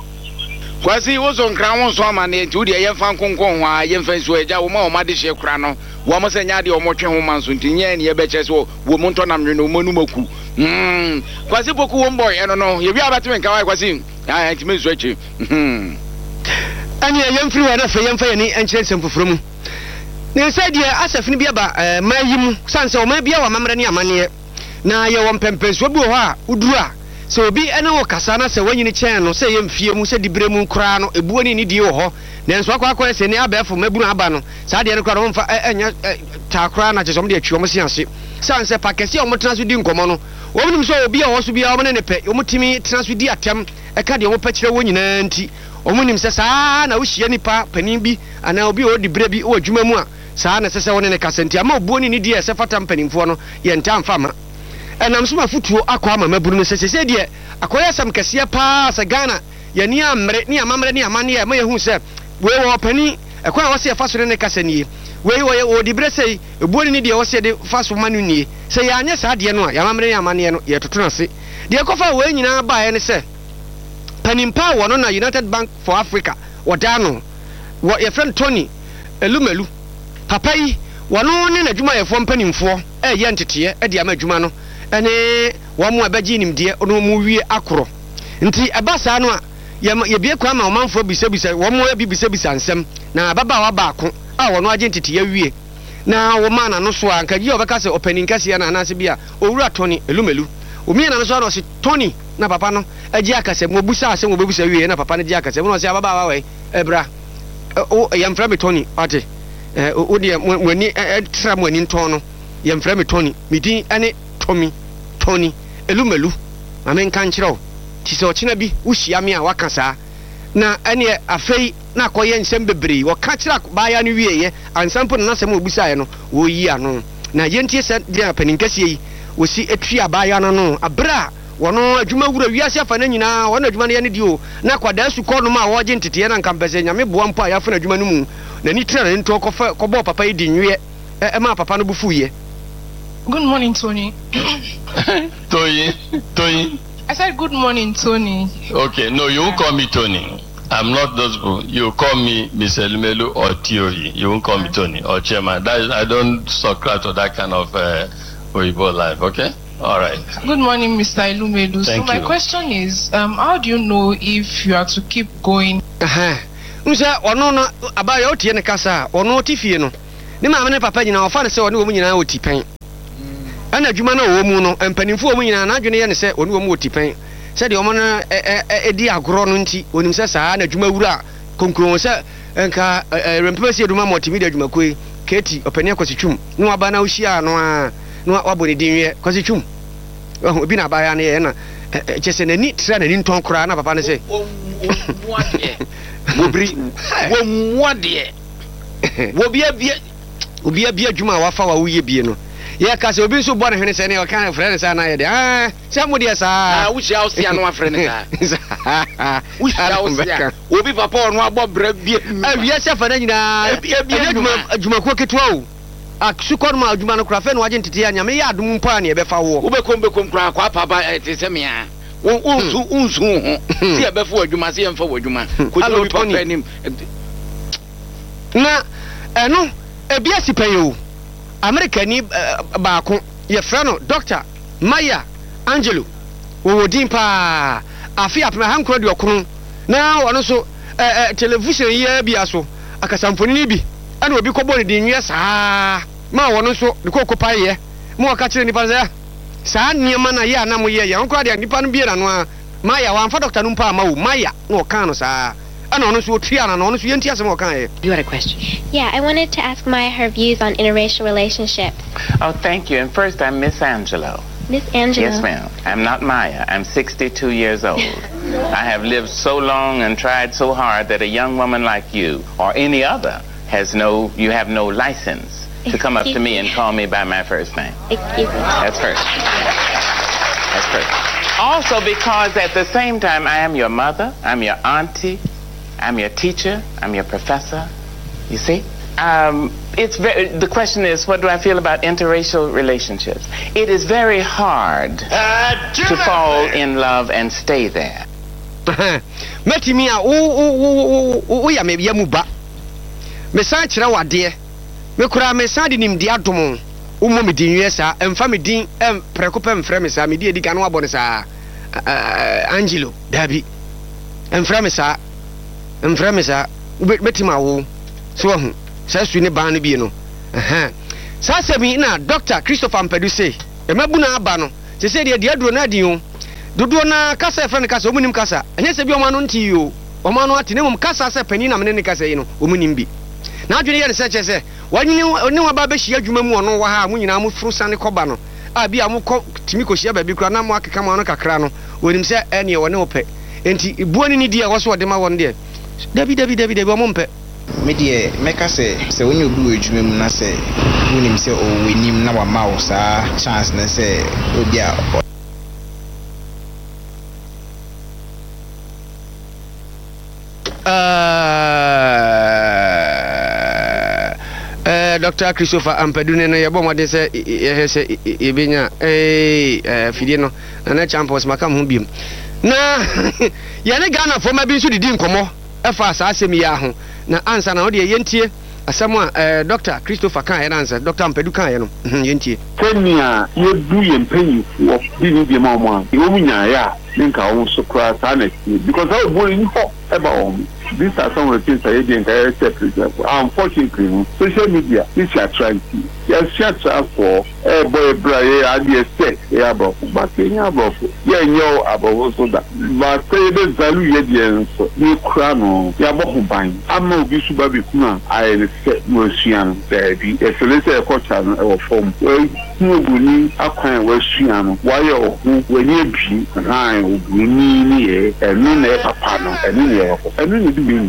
kwasi wo so nkran won so amane nti wo de ye fan konkon ho a ye fan so eja wo ma o ma de hye kura no wo mo se nya de o mo twe ho man so nti nya ne ye be che so wo mo nto nam no mo nu maku mm kwasi boku wo mboy eno no ye wi abatime nka wai kwasi ah nti me so achi mm ani ye mfiri wa na fe ye mfa ye ni enkyere sempoforo mu ne se de asafini bi aba mayimu sanse o ma bia wa mamre ne amane na ye wo mpempenso bi ho a uduru a so obi ene wo kasa na se wanyini chen no se ye mfie mu se dibre mu kra no ebuo ni ni die wo ho na nso akwa akwa se ne abefo maburu aba no sa de ne kra no mfa enya ta kra na chesom de atwi o mo se ase sanse pakese o mo tena so di nkomo no wo nim so obi a wo so bia o mo ne ne pe o mo timi tena so di atem e ka de o mo pa kire wo nyina nti o mo nim se saa na wo hie nipa panin bi ana obi o dibre bi o adwuma mu a saa na se se wo ne ne kasa nti ama obuo ni ni die se fata mpanimfo no ye nta mfa ma enam so mafutuo akwa ama maburu no sese se de akoya sam kase pa sa Ghana ya ni amre ni amamre ni amane ya ma yehu se we wo pani ekwa wo se fa so ne kasa nie we wo wo dibre sei ebuoni ni de wo se de fa so manu nie se ya anya sa de no ya amamre ni amane no ye totona se de kofa we nyina ba ye ne se panimpa wo no na United Bank for Africa wodano wo ye friend Tony Elumelu papa yi wono ne nadwuma ye fo mpanimfo e ye ntete e de ama adwuma no ene wo mo abaji nimde ono mo wie akoro nti abasa no a ye bie kwa ma omanfo bisabisa wo mo abi bisabisa nsem na ababa wa baako a wono agye ntete ya wie na wo ma na no so anka gi obeka se opening kase na anase bia owura Tony Elumelu omi na no so no se Tony na papa no agye akase mo busa ase mo bebusa wie na papa no agye akase mo se ababa wa we ebra o yamfra me Tony ate eh o de wani tra mo ani nton no yamfra me Tony midin ane Tommy Tony Elumelu amen kan kire ti se ochina bi uhia me a waka saa na ene afei na koye nsem bebre wo ka kire baaya no wieye ansampo na nasem obusaye no wo yi ano na yentie se dia paninkase yi wo si etwi abaaya no no abra wono adwuma wura wiase afa na nyina wono adwuma ne di o na kwada su ko no ma wo gye ntete na nkampese nyame boa mpo ayafa na adwuma no mu na ni tira ne nto kofa kobo papa yi di nwie e ma papa no bufuye. Good morning, Tony. Tony, Tony. I said good morning, Tony. Okay, no, you won't call me Tony. I'm not those people. You call me Mister Elumelu or Theory. You won't call me Tony or Chairman. That is, I don't subscribe to that kind of uh, Oyibo life. Okay. All right. Good morning, Mister Elumelu. Thank so my you. question is, um, how do you know if you are to keep going? Uh-huh. Unsa ono no abaya otie ne kasa ono otifie no. Ne maame ne papa nyina ofa ne se ono wo nyina otipen. Ana adwuma na wo mu no empanimfo wo mu nyina na adwene ye ne se ono wo mu otipen. Se de omo no edi agoro no nti onim se saa na adwuma wura konkron se enka rempesi adwuma multimedia adwuma koi keti opani akwasitwum no aba na ohia no a no wabo ne dinwe kwasitwum obi na abaya na ye na chese na ni tra na ni nton kora na papa ne se wobri wo muade wo bia bia obi bia adwuma wafa wa wuye bie no ye ka se obi so bo ne hwene se ne o kan frɛ ne sa na ye de ah se mo de sa ah wo hia o sia no afrɛ ne sa wo hia o sia obi papa ono abɔ bra bia ah wi ase fa na nyina bia bia adwuma adwuma ko ketwa o aksu kon ma adwuma no kra fɛ no agye ntete ya nyame ya adum mpa na ye bɛfa wo wo bɛkom bɛkom kra kwa papa te se mea wo unsu unsu ho se ye bɛfa adwuma se ye mfa adwuma ko obi papa nim na eno ebia sipan yo America ni baako ye frɛ no Doctor Maya Angelo wo din pa afi apema hankro de okunu na wono so eh eh television ye bia so akasamfoni ni bi ana obi kɔbɔ ne din nwie saa ma wono so de kokopa ye mo aka kire nipa za saa niema na ye ana mo ye ye nkɔ de nipa no bi na no a maya wa amfa doctor no mpa ma wo maya na ɔka no saa ana ono so otria na ono so yenti asem ɔka ye. You had a question? Yeah, I wanted to ask Maya her views on interracial relationships. Oh, thank you. And first, I'm Miss Angelo. Miss Angelo? Yes, ma'am. I'm not Maya. I'm sixty-two years old. I have lived so long and tried so hard that a young woman like you or any other has no, you have no license to come up to me and call me by my first name. Excuse me. That's first. That's first. Also because at the same time, I am your mother, I'm your auntie, I'm your teacher, I'm your professor. You see? Um, it's very, the question is, what do I feel about interracial relationships? It is very hard uh, to fall in love and stay there. Meti mi a o o o o ya me bia mu ba. Me san kire wade. Me kura me san de nim dia dom. O mo me din wie sa, emfa me din em prekope mfre me sa, me di edika no abone sa. Angelo, Dabi. Emfra me sa. Emfra me sa. Meti ma wo. So hu. Sa su ne ban no bi no. Eh. Sa se mi na Doctor Christopher Ampedu say, e mabu na aba no. Se se de de aduro na din o. Dodo na kasa e friend kasa omunim kasa. Enye se bi o ma no nti o. O ma no ati ne mum kasa se pani na me ne kasa yi no. Omunim bi. Na adwene ye se che se. Wanyini ne wa ba be hia adwuma mu ono wa ha mu nyina mu furu sane koba no. A bi amu ko timi ko hia ba bi kura na mu akeka ma no kakra no. Wonim se ene ye wone ope. Enti buani ni dia wo so de ma won de. Dabi dabi dabi dabi o mo mpe. Me die meka se se woni obi wo adwuma mu na se wonim se o wenim na wa ma wo sa chance na se obi a uh uh Doctor Christopher Ampedu ne no ye bom de se ye se e benya eh fidie no na na campus makam ho biem na ye ne Ghana fo ma bi nso didi nkomo e fa sa asem ya ho na ansa na ode yentie asem a eh Doctor Christopher kan ye na ansa Doctor Ampedu kan ye no yentie kenya ye du ye mpanyi wo bi ni bi ma mo a wo munya ya ninka wo so kra sa na because I wo ni ho e ba wo. These are some of the things I didn't accept. Unfortunately, social media is attractive. Yes, shut up for a boy, Brian, and yes, yeah, about but yeah, about yeah, you about also that. But say the value again, you crown, yeah, about buying. I'm not be super big now. I said, Russian, baby. If you listen, a coach or form, well, you will need a kind of Russian. Why you when you be, and I will be near and no papa, and no, and no.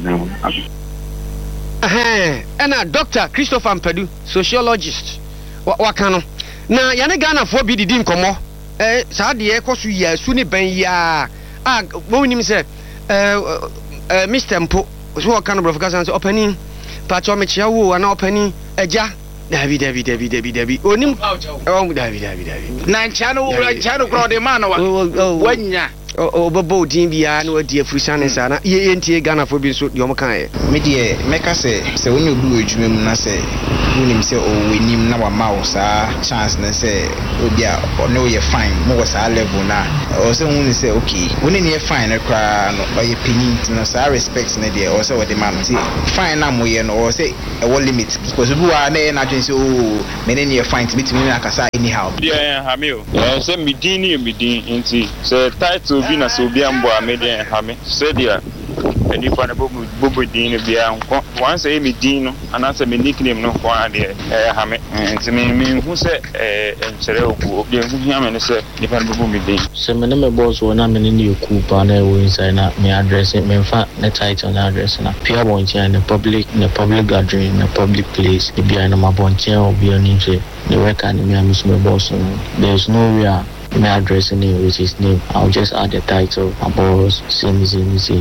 Eh, and Doctor Christopher Ampedu, sociologist. What can na yane Ghana for be the dim komo. Eh, sa de e kosu ya su ni ben ya. Ah, wo nim se eh eh Mister Mpo, so what kind of professor opening patcho me chia wo na opening eja. David David David David David onim oh David David David na chano chano kro de man wa wanya o bobo din bia na wadi afurisa ne sa na ye entie Ghana fo bi so de o kan e me de meka se se woni obi wo adwuma mu na se wonim se o wenim na wa ma wo sa chance na se obi a no ye fine mo wo sa level na o se woni se okay woni ne fine na kra no o ye penny na sa respect na de o se wo de man ti fine na mo ye no o se e wo limit because obi wa na na adwen se o me ne ne fine ti mitimi na kasa anyhow yeah ha me o se mi din ni mi din nti se title bi na so bi ambo a me den ha me se dia eni fa na bobu bobu din bi an once e mi din no anase me nickname no ko ade e ha me nti me me hu se eh enchere obu obi hu hia me ne se ni fa na bobu mi din se me ne me boss wona me ne ne ku pa na wo inside na me address me fa na title na address na pia bonche in the public in the public gathering in the public place e bi na ma bonche obi oni se the work and me am my boss there's no way me addressing it with his name. I'll just add the title about same same same.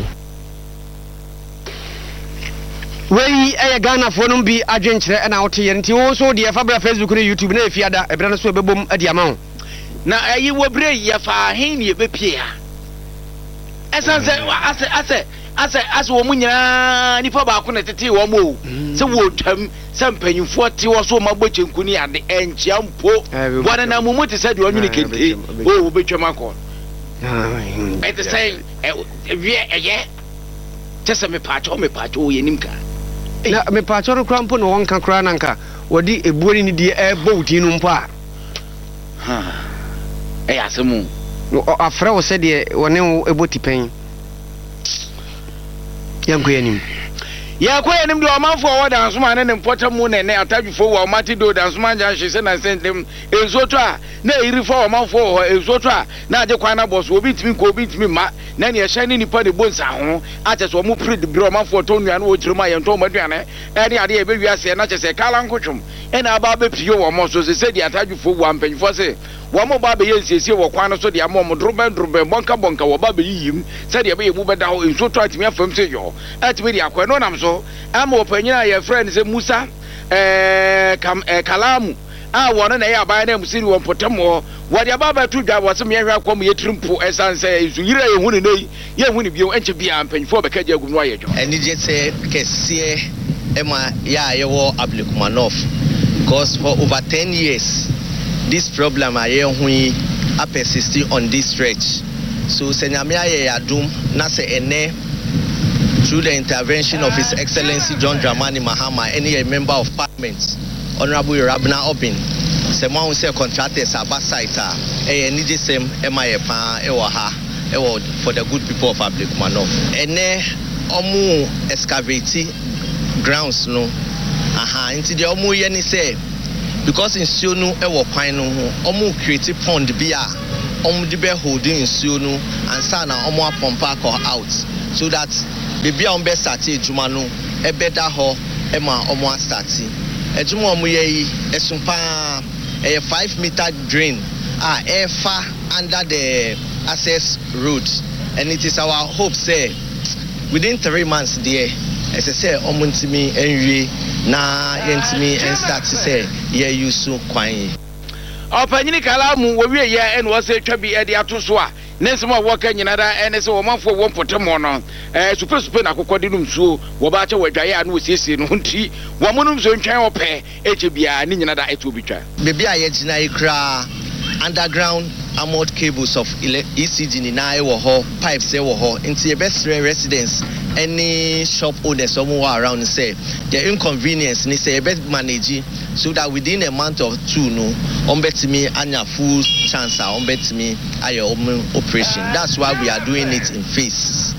Wey e Ghana for no bi adwenkyere e na wote ye nti wo so de fa bra Facebook ne YouTube na efiada e bra no so bebom ade ama ho na ayi wo bre ye fa hen ye bepie ha esanse ase ase ase ase wo munyina nipa ba ko na tete wo mo se wo twam se mpanyimfo te wo so magbochenkuni ade enchia mpo bwana na mumu te se de onwini kente o wo betwam akọ At the same, yeah, just a me pacho, me pacho, yenimka. Na me pacho no krampo no wonka kra nanka wodi ebuori ni die e boat inu mpa. Ha. Eh asemu. No afra wo se de wone eboti pen. Yanko yanim. Ya kwa yanim de omanfo wo dan so ma ne mpota mu ne ne atadwufo wo mati do dan so ma ja hwe se na sentem ezoto a na iri fo omanfo ho ezoto a na age kwan na boso obi timi ko obi timi ma na ne hye ne nipa de bonsa ho ache so mu pred bro omanfo to nua na wo kirima ye nto maduane e ne ade e be wiase na che se kala nkotwom e na aba be pio wo mo so se se de atadwufo wo ampanyfo se wo mo ba be ye nsiesie wo kwan no so de am mo droben droben bonka bonka wo ba be yiyim se de be ye mu be da ho ezoto atimi afam se yo atimi de akwa no nam so ama opanyina ye friend se Musa eh kam eh, Kalamu a wono na ye aban na musiri won potamo wo de ababa tu dwa wo se me hwa kom ye trimpo esanse izuyire ye hunu nei ye hunu bio enche bia ampanfo be kaje agum no aye jo eni je se kese ema ya ye wo Ablekumanov because for over ten years this problem aye hu a persisting on this stretch so senyame aye adum na se ene through the intervention of His Excellency John Dramani Mahama, any member of Parliament, Honorable Rabna Obin, Sema unse contractors aba site eh ni je sem ema pa e wo ha e wo for the good people of Ablekumanov. Ene omu excavate grounds no aha nti de omu ye ni say because nsuo no e wo kwan no ho omu create pond bi a omu de be holding nsuo no ansa na omu apompa ko out so that baby on best start ejuma no e beda ho e ma omo start ejuma omo ye esumpa e five meter drain ah e far under the access road and it is our hope say within three months there as I say omo ntimi enwie na yentimi en start say ye use kwan opanyini Kalamu wo wie ye en wo se twa bi e de ato so a nesema woka nyina da ene se wo manfo wo potemo no eh super super na kokode num suo wo ba che wadwaye anu osiesie no nti wo monum so ntwan wo pe eche bia ni nyina da eto bitwa bebi a ye gina ikra underground armored cables of E C G ni na e wo ho pipes e wo ho nti e best residents any shop owners somewhere around say the inconvenience ni say e best manage so that within a month or two no on betimi anya full chance on betimi ayo operation. That's why we are doing it in phases.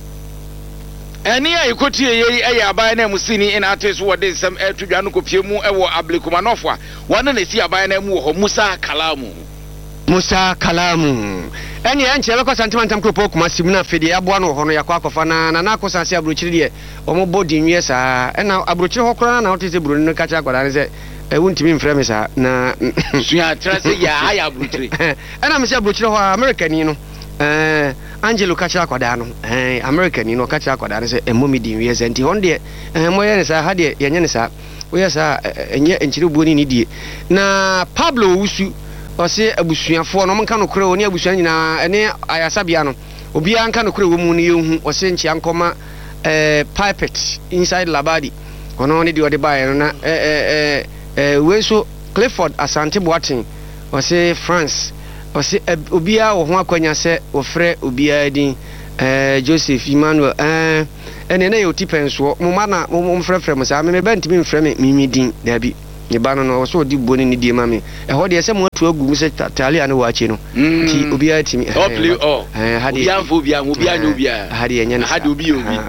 Any a ikoti ye e aban na musini in artist wo dey some e tudwa no kopie mu e wo Ablekumanov a wona na si aban na mu ho Musa Kalamu Musa Kalamu eni enche be ko santimantam kropo kuma simna fede aboa no ho no yakwa akofa na na akosase abrochiri de omo body nwie sa ena abrochiri ho kora na otese buru no kacha kwada ne se e wuntimi mfrɛ me sa na sua trase ya ya abrochiri ena me se abrochiri ho American ni no eh Angelo kacha kwada no eh American ni no kacha kwada ne se emomi di nwie se nti hon de eh moye ne sa ha de yenye ne sa woyɛ sa enye enchiri buoni ni die na Pablo Wusu ose abusuafo no monka no kore oni abusua nyina ene ayasabia no obi anka no kore wo mu ne yehu ose nchi ankoma eh pipet inside Labadi ono ne di ode bae no na eh eh eh weso Clifford Asante Boatin ose France ose obi a wo ho akwanya se ofre obi a din eh Joseph Emmanuel eh ene na yoti penso mo ma na mo mfrefre mo sa me be ntimi mfre me mimi din da bi ne ba no no so di boni ni die ma me e ho de se mo atu agu mu se tale ane wa achi no ti obi a timi eh eh ha de obi obi obi anya obi a ha de enya ha de obi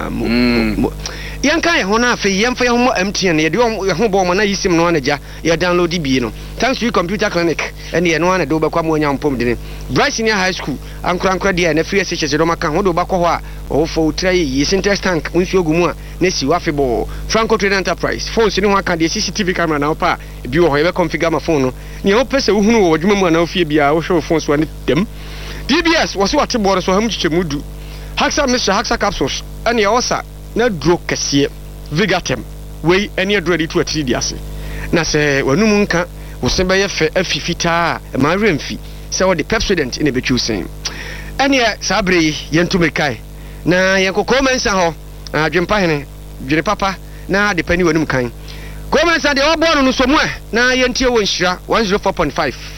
obi yanka ye ho na afi yemfa ye ho M T N ye de ho bo mo na yisim no anaja ye download bi no thanks to computer clinic ene ye no ane do be kwa mo nya mpom de Bryce Senior High School ankura ankura de na free S H S do maka ho do ba ko ho a o fo try yi syntax tank unsu ogumu a na si wa febo Franco Trade Enterprise phone si ni ho aka de C C T V camera na opa bi wo ho ye be configure ma phone no ne ho pese wo hunu wo dwuma mu na ofie bia wo hwe phone so ne dem D B S wo so wate board so ham chichemudu Haxa Mister Haxa capsules ene ye osa na dro kese Vigatem we ene dro ready to atiri diase na se wanum nka wo se be ye fe afifita ma remfi se wo de Pepsodent ene be choosing ene sabre yentumekai na yenkoko mensa ho adwempa hene dwere papa na de pani wanum kan ko mensa de obo no so mu na yentie wo nhira one oh four point five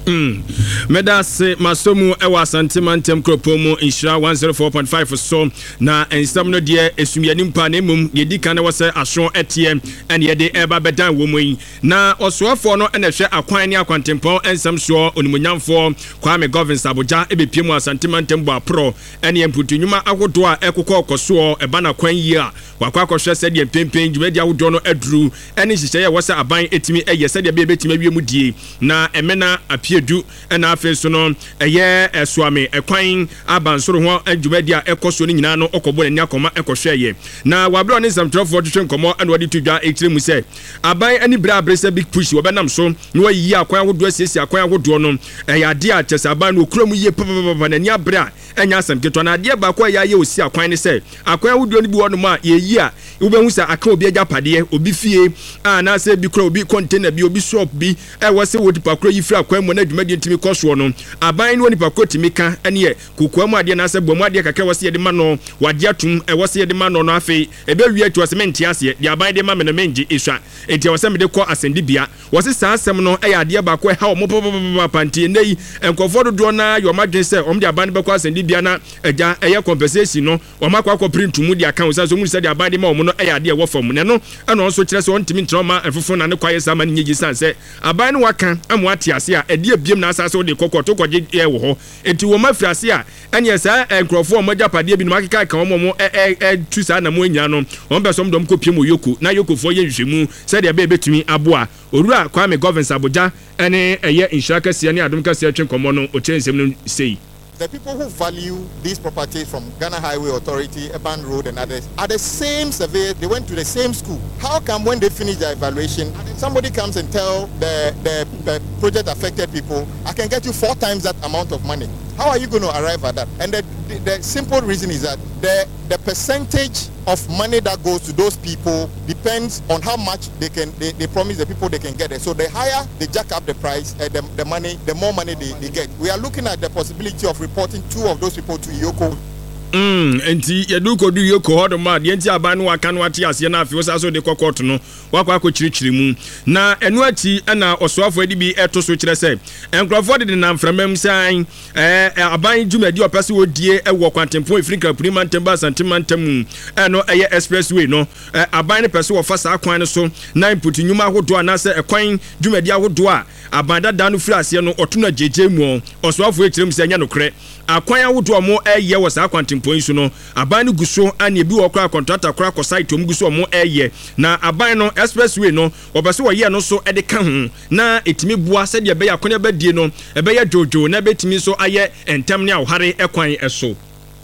Mm. Medase masomu ewa santimantem kropomo inshira one oh four point five so na ensam no de esumyanim pa na mum ye di kan wose aso etie ene ye de eba bedan wo mu na osoafo no ene hwe akwan ne akwantempon ensam so onimunyamfo Kwame Govins Abuja ebepiem asantimantem bo apro ene emputunwuma agodo a ekokọ okoso eba na kwan yi a wakwa akohwe se de pempen dwumadi agodo no aduru ene hihye ye wose aban etimi eye se de be betimi awie mu die na emena apie edu ena afeso no eye esuame ekwan abansoro ho adwumadi a ekoso ni nyina no okobo ne akoma ekohweye na wabro ne zamtrofo twetwe nkomo ena wadi tudwa ekire mu se aban ani bra abrese big push wo benam so ne wayi akwan agodo asiesi akwan agodo no eye ade a chese aban no kura mu ye papa na ni abra enya asem keto na ade ba kwa ya ye osi akwan ne se akwan agodo ni bi wono ma ye yi a wo behu se aka obi agapade obi fie a na se bi kura obi container bi obi shop bi e wo se wo tipa kura yi fira akwan mu na dwumadi ntimi koso no aban no nipa ko timi ka ene ye kokwa mu ade na se bom ade kakra wo se ye de ma no wade atum e wo se ye de ma no no afi e be wi atu cement ase de aban de ma me no menji eswa enti wo se me de ko asendi bia wo se sa asem no e ya ade ba ko ha o mo papa panti nei enkofo do na yo madwen se om de aban be ko asendi bia na eja eye compensation no o ma kwa ko print mu de account so mu se de aban de ma o mo no e ya ade wo fam ne no e no so kire se on timi ntroma efofo na ne kwaye sa ma ne nyi sanse aban no waka amu ate ase a ede abiem na asase wo de kokoto koje e wo ho enti wo mafiri ase a ene sa enkrofo mo japade bi no makeka ka mo mo e e tu sa na mo nya no on be som dom kopie mo yoku na yokofo ye hwehwemu se de be betumi aboa orura Kwame Govins Abuja ene eye inshaka sia ne adom ka sia twenkomo no o chensem no sei. The people who value these properties from Ghana Highway Authority, Urban Road and others are the same surveyors. They went to the same school. How come when they finish their evaluation, somebody comes and tell the, the, the project affected people, I can get you four times that amount of money? How are you going to arrive at that? And the, the, the simple reason is that the, the percentage of money that goes to those people depends on how much they can they, they promise the people they can get it. So the higher they jack up the price, uh, the, the money, the more money they, they get. We are looking at the possibility of reporting two of those people to Yoko. Mm, enti yedu ko du yoko hodo ma de enti aban no aka no ate ase na afi wosa so de kokot no wakwa akokirikiri mu na enu achi na osoafo edi bi eto so kire se enkrofo de na mframam san eh aban dwumadi opese wodie ewo kwantempo Africa Prima Temba Santimantem eno eye expressway no aban ne pese wo fa sa kwan no so na input nyuma hodo na se ekwan dwumadi ahodo a aban dada no firi ase no otono jeje mu osoafo ekirem se anya no kre akwan ahodo mo eye wo sa kwantempo point no aban guso ani bi wo kra contractor kra ko site om guso mo eye na aban no expressway no obese wo ye no so e de ka ho na etimi bua se de be ya kone badie no e be ya jojo na betimi so aye entem ne awhare ekwan eso.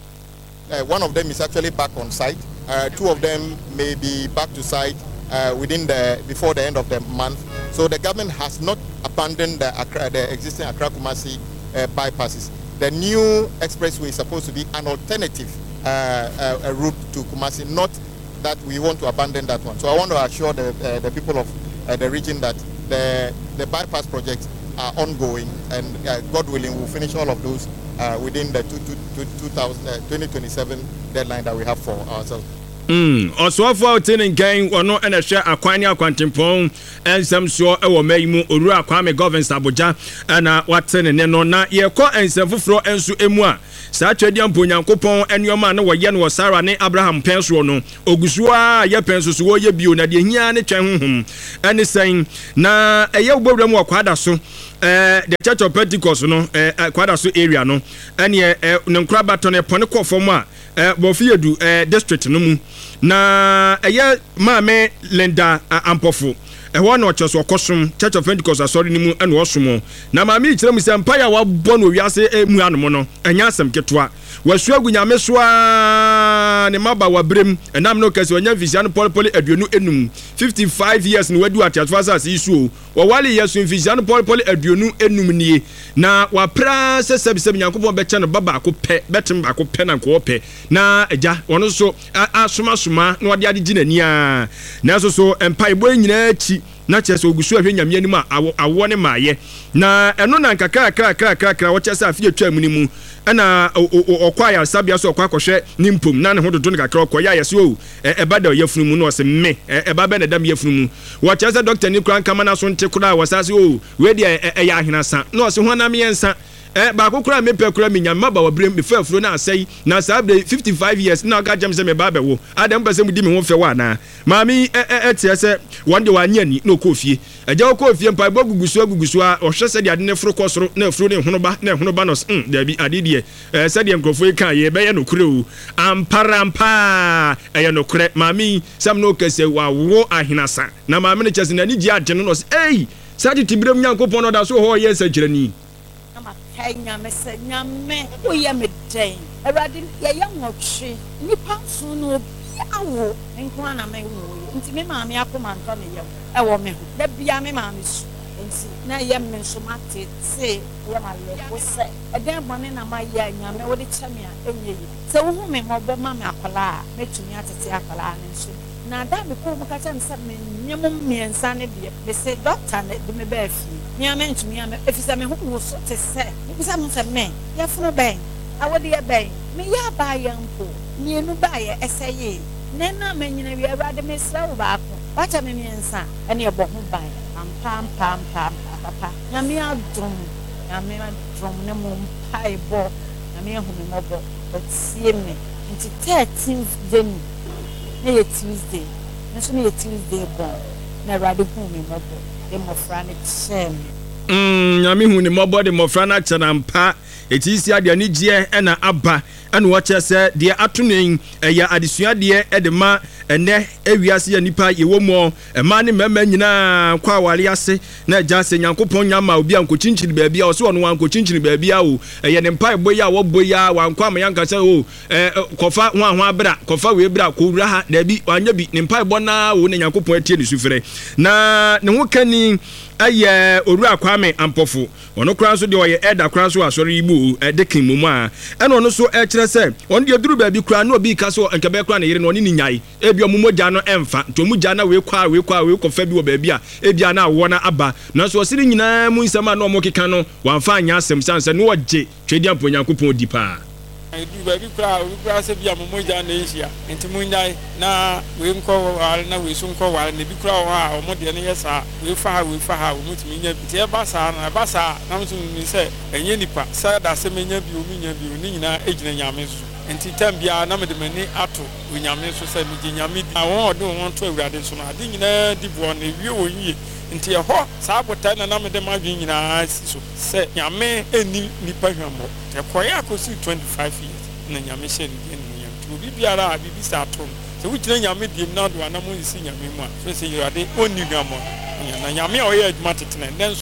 One of them is actually back on site. Uh, two of them may be back to site uh, within the before the end of the month. So the government has not abandoned the, Accra, the existing Accra Kumasi uh, bypasses. The new expressway is supposed to be an alternative uh, uh, a route to Kumasi, not that we want to abandon that one. So I want to assure the, uh, the people of uh, the region that the, the bypass projects are ongoing, and uh, God willing, we'll finish all of those uh, within the two, two, two, two thousand, uh, twenty twenty-seven deadline that we have for ourselves. Mm, osofo outening gang wono ena hwe akwani akwantempon ensem so e wo mayimu Orura Kwame Govins Abuja na watene ne no na ye ko ensem foforo ensu emu a sa twedi amponyankopon enuoma na wo ye no Sara ne Abraham penso no ogusua ye penso so wo ye bio na de hia ne twen honhom ene sen na eye obowram wo kwada so eh the Church of Pentecost no eh kwada so area no ene eh ne nkra baton e pone kofom a eh bofiedu eh district no mu na eye maame Linda Ampofo ehwo na ocheso okosom Church of Pentecost asori ni mu ene osom na maame ikire mu se empire wa bo no wiase emu anom no enya asem ketwa wasu agunyame so ne maba wa brem enam no kase onya vision polpoli aduonu enum fifty-five years ni wadu atiatfasa isu wo wali yesu vision polpoli aduonu enum nie na wa pra se sebisem nyankopon be che no baba ko pe betem ba ko pe na ko pe na eja wono so asoma soma na wade ade ginani a na so so empire bo nyina chi na kyerɛ sɛ ogusu ahwɛ nyame anim a awo ne maaye na ɛno na nkakra kra kra kra kra wɔkyɛ sɛ afie atwa mu ni mu ɛna ɔkɔ ayɛ sabia so ɔkɔ akɔhwɛ ne mpom na ne ho dodo ne kakra ɔkɔ yɛ ayɛ so o ɛba da ɔyɛfunu mu na ɔsɛ me ɛba bɛ na dam yɛfunu mu wɔkyɛ sɛ doctor ni kura nkama na so nte kura wɔsase o we de ɛyɛ ahenasa na ɔsɛ ho na me yɛnsa eh ba ko kura me pe kura me nyama ba wabrem me fa afuro na asai na sa bre fifty-five years na ka jam se me ba be wo adam pese mu di me ho fe wa na maami eh tie se won de wanya ni na okofie agya okofie mpa bo gugusu agugusu a ohwe se de ade ne furo kosoro na afuro ne hono ba na hono ba no mm da bi ade de eh se de nkrofo yi kan ye be ye no kure o amparampa eh no kure maami sam no kese wa wo ahinasa na maami ne chese na ni ji ade no no eh sadi tibirem nyankopon no da so ho ye sagirani Hey, Nyamese, Nyame, we are midday. A radin, a young watchy, Nippon soon, awo, and Kwana may woo. Into me, mammy, I come and come here. A woman, that be a mammy. And see, now yam men so much say, Yama, was say, a damn one in a my young Yame, what it's a mere, and ye. So, whom may mobile mamma Apala, make to me at the Apala and so. Now, that before Mukatan Sabin, Yamum, me and Sandy, they say, Doctor, let me bear you. Me mention me, if it's a man who was to say, if someone said, man, you're from a bank. I would be a bank. Me, ya buy young poor. Me, no buy a S A E. Nena, men, you know, we are rather miss slow back. What a me and son, and your bottom buy. I'm pam, pam, pam, papa. Yammy, I'll drum. Yammy, I'll drum, no more pie ball. Yammy, whom mobile, but see me into thirteenth day. Nay, Tuesday. National Tuesday born. Na rather whom mobile. Mm, nyame hu ne mobɔ de mofra na kyana mpa etisi ade ani gie na aba ana wɔkyɛ sɛ de atonen ɛyɛ adesua de e de ma ene ewiase ya nipa ye womo ɛma ne mɛmɛ nyinaa kwa awale ase na agya sɛ nyankopɔn nyama obi ankɔkyinkyini baabi a ɔso ɔno wankɔkyinkyini baabi a o ɛyɛ ne mpa ebo ya wɔbɔ ya wankɔ ama yanka sɛ o kɔfa ho ho abra kɔfa we bra kɔwura ha da bi wanya bi ne mpa ebo na wo ne nyankopɔn atie ne sufrɛ na ne ho kani ayɛ oru akwame ampɔfo ɔno kora so de ɔyɛ ɛda kora so asɔre ibu ɛde kin mu a ɛna ɔno so ɛkyerɛ sɛ ɔno de duru baabi kora na obi ka so nkɛbɛ kora ne yere no ɔne ni nyai ebi ɔmo mogya no ɛmfa to mu gya na we kwa we kwa we kɔfa bi wɔ baabi a ebi na awɔ na aba na so ɔsiri nyinaa mu nsɛm a na ɔmo keka no wɔamfa anya asɛm sansa no wɔgye twedi ampo nyankopɔn di paa du baabi kora we kora sɛ bi amomogya na ehia enti munyai na we nkɔ wale na we so nkɔ wale na bi kora wɔ a ɔmo de ne yɛ saa we fa ha we fa ha ɔmo tumi nya bi tie ba saa na ba saa na mo so ni sɛ enye nipa sɛ da sɛ menya bi omi nya bi oni nyina egyina nyame so enti tam bia na me de mani ato onyame so sɛ me gye nyame di a wɔn ɔde wɔn to awurade so no ade nyina di bo na ewie wɔ yie nti ɛhɔ saa botan na na me de ma dwen nyinaa si so sɛ nyame eni nipa hwamɔ ɛkɔyɛ akosi twenty-five years na nyame hyɛ ne di ne nyam to bi biara a bibi sa atom sɛ wugyina nyame di na do ana mo nsi nyame mu a so sɛ awurade onni hwamɔ na nyame a ɔyɛ adwuma tetene den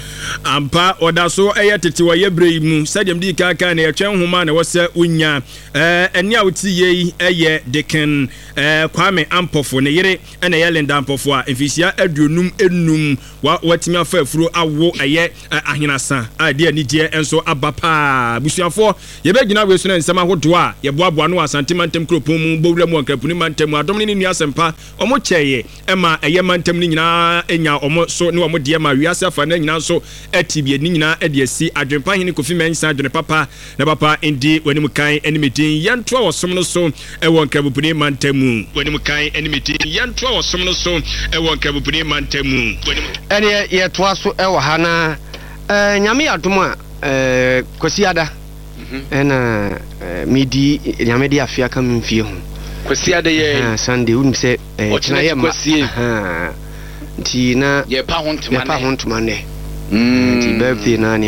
ampa oda so eye tete wo ye brei mu sadem di kaka na ye twen homa na wo se unya eh eni a wuti ye eye deken eh kwame ampofo ne yere na ye lenda ampofo a efisia aduonum enum wa watimi afa afuro awo eye ahenasa a de ani die enso abapa busuafo ye be gina we so na nsema hodo a ye boaboa no asante mantem kropon mu bowura mu akrapuni mantem adom ne ni asempa omo kyeye ema eye mantem ni nyina enya omo so ne omo de ma wiase afa na nyina so etibie ni nyina ede asi adwempa hene kofi mensa adwene papa na papa indi wanimu kan enimedin yanto wosom no so ewo nkabupuni mantamu wanimu kan enimedin yanto wosom no so ewo nkabupuni mantamu ene ye toa so ewo ha na eh nyame adom a eh kwasiada ena midi nyame di afia ka mfie ho kwasiada ye ah sunday un se eh tina ye ma ha nti na ye pa ho ntuma ne ye pa ho ntuma ne Mm, ti birthday na ni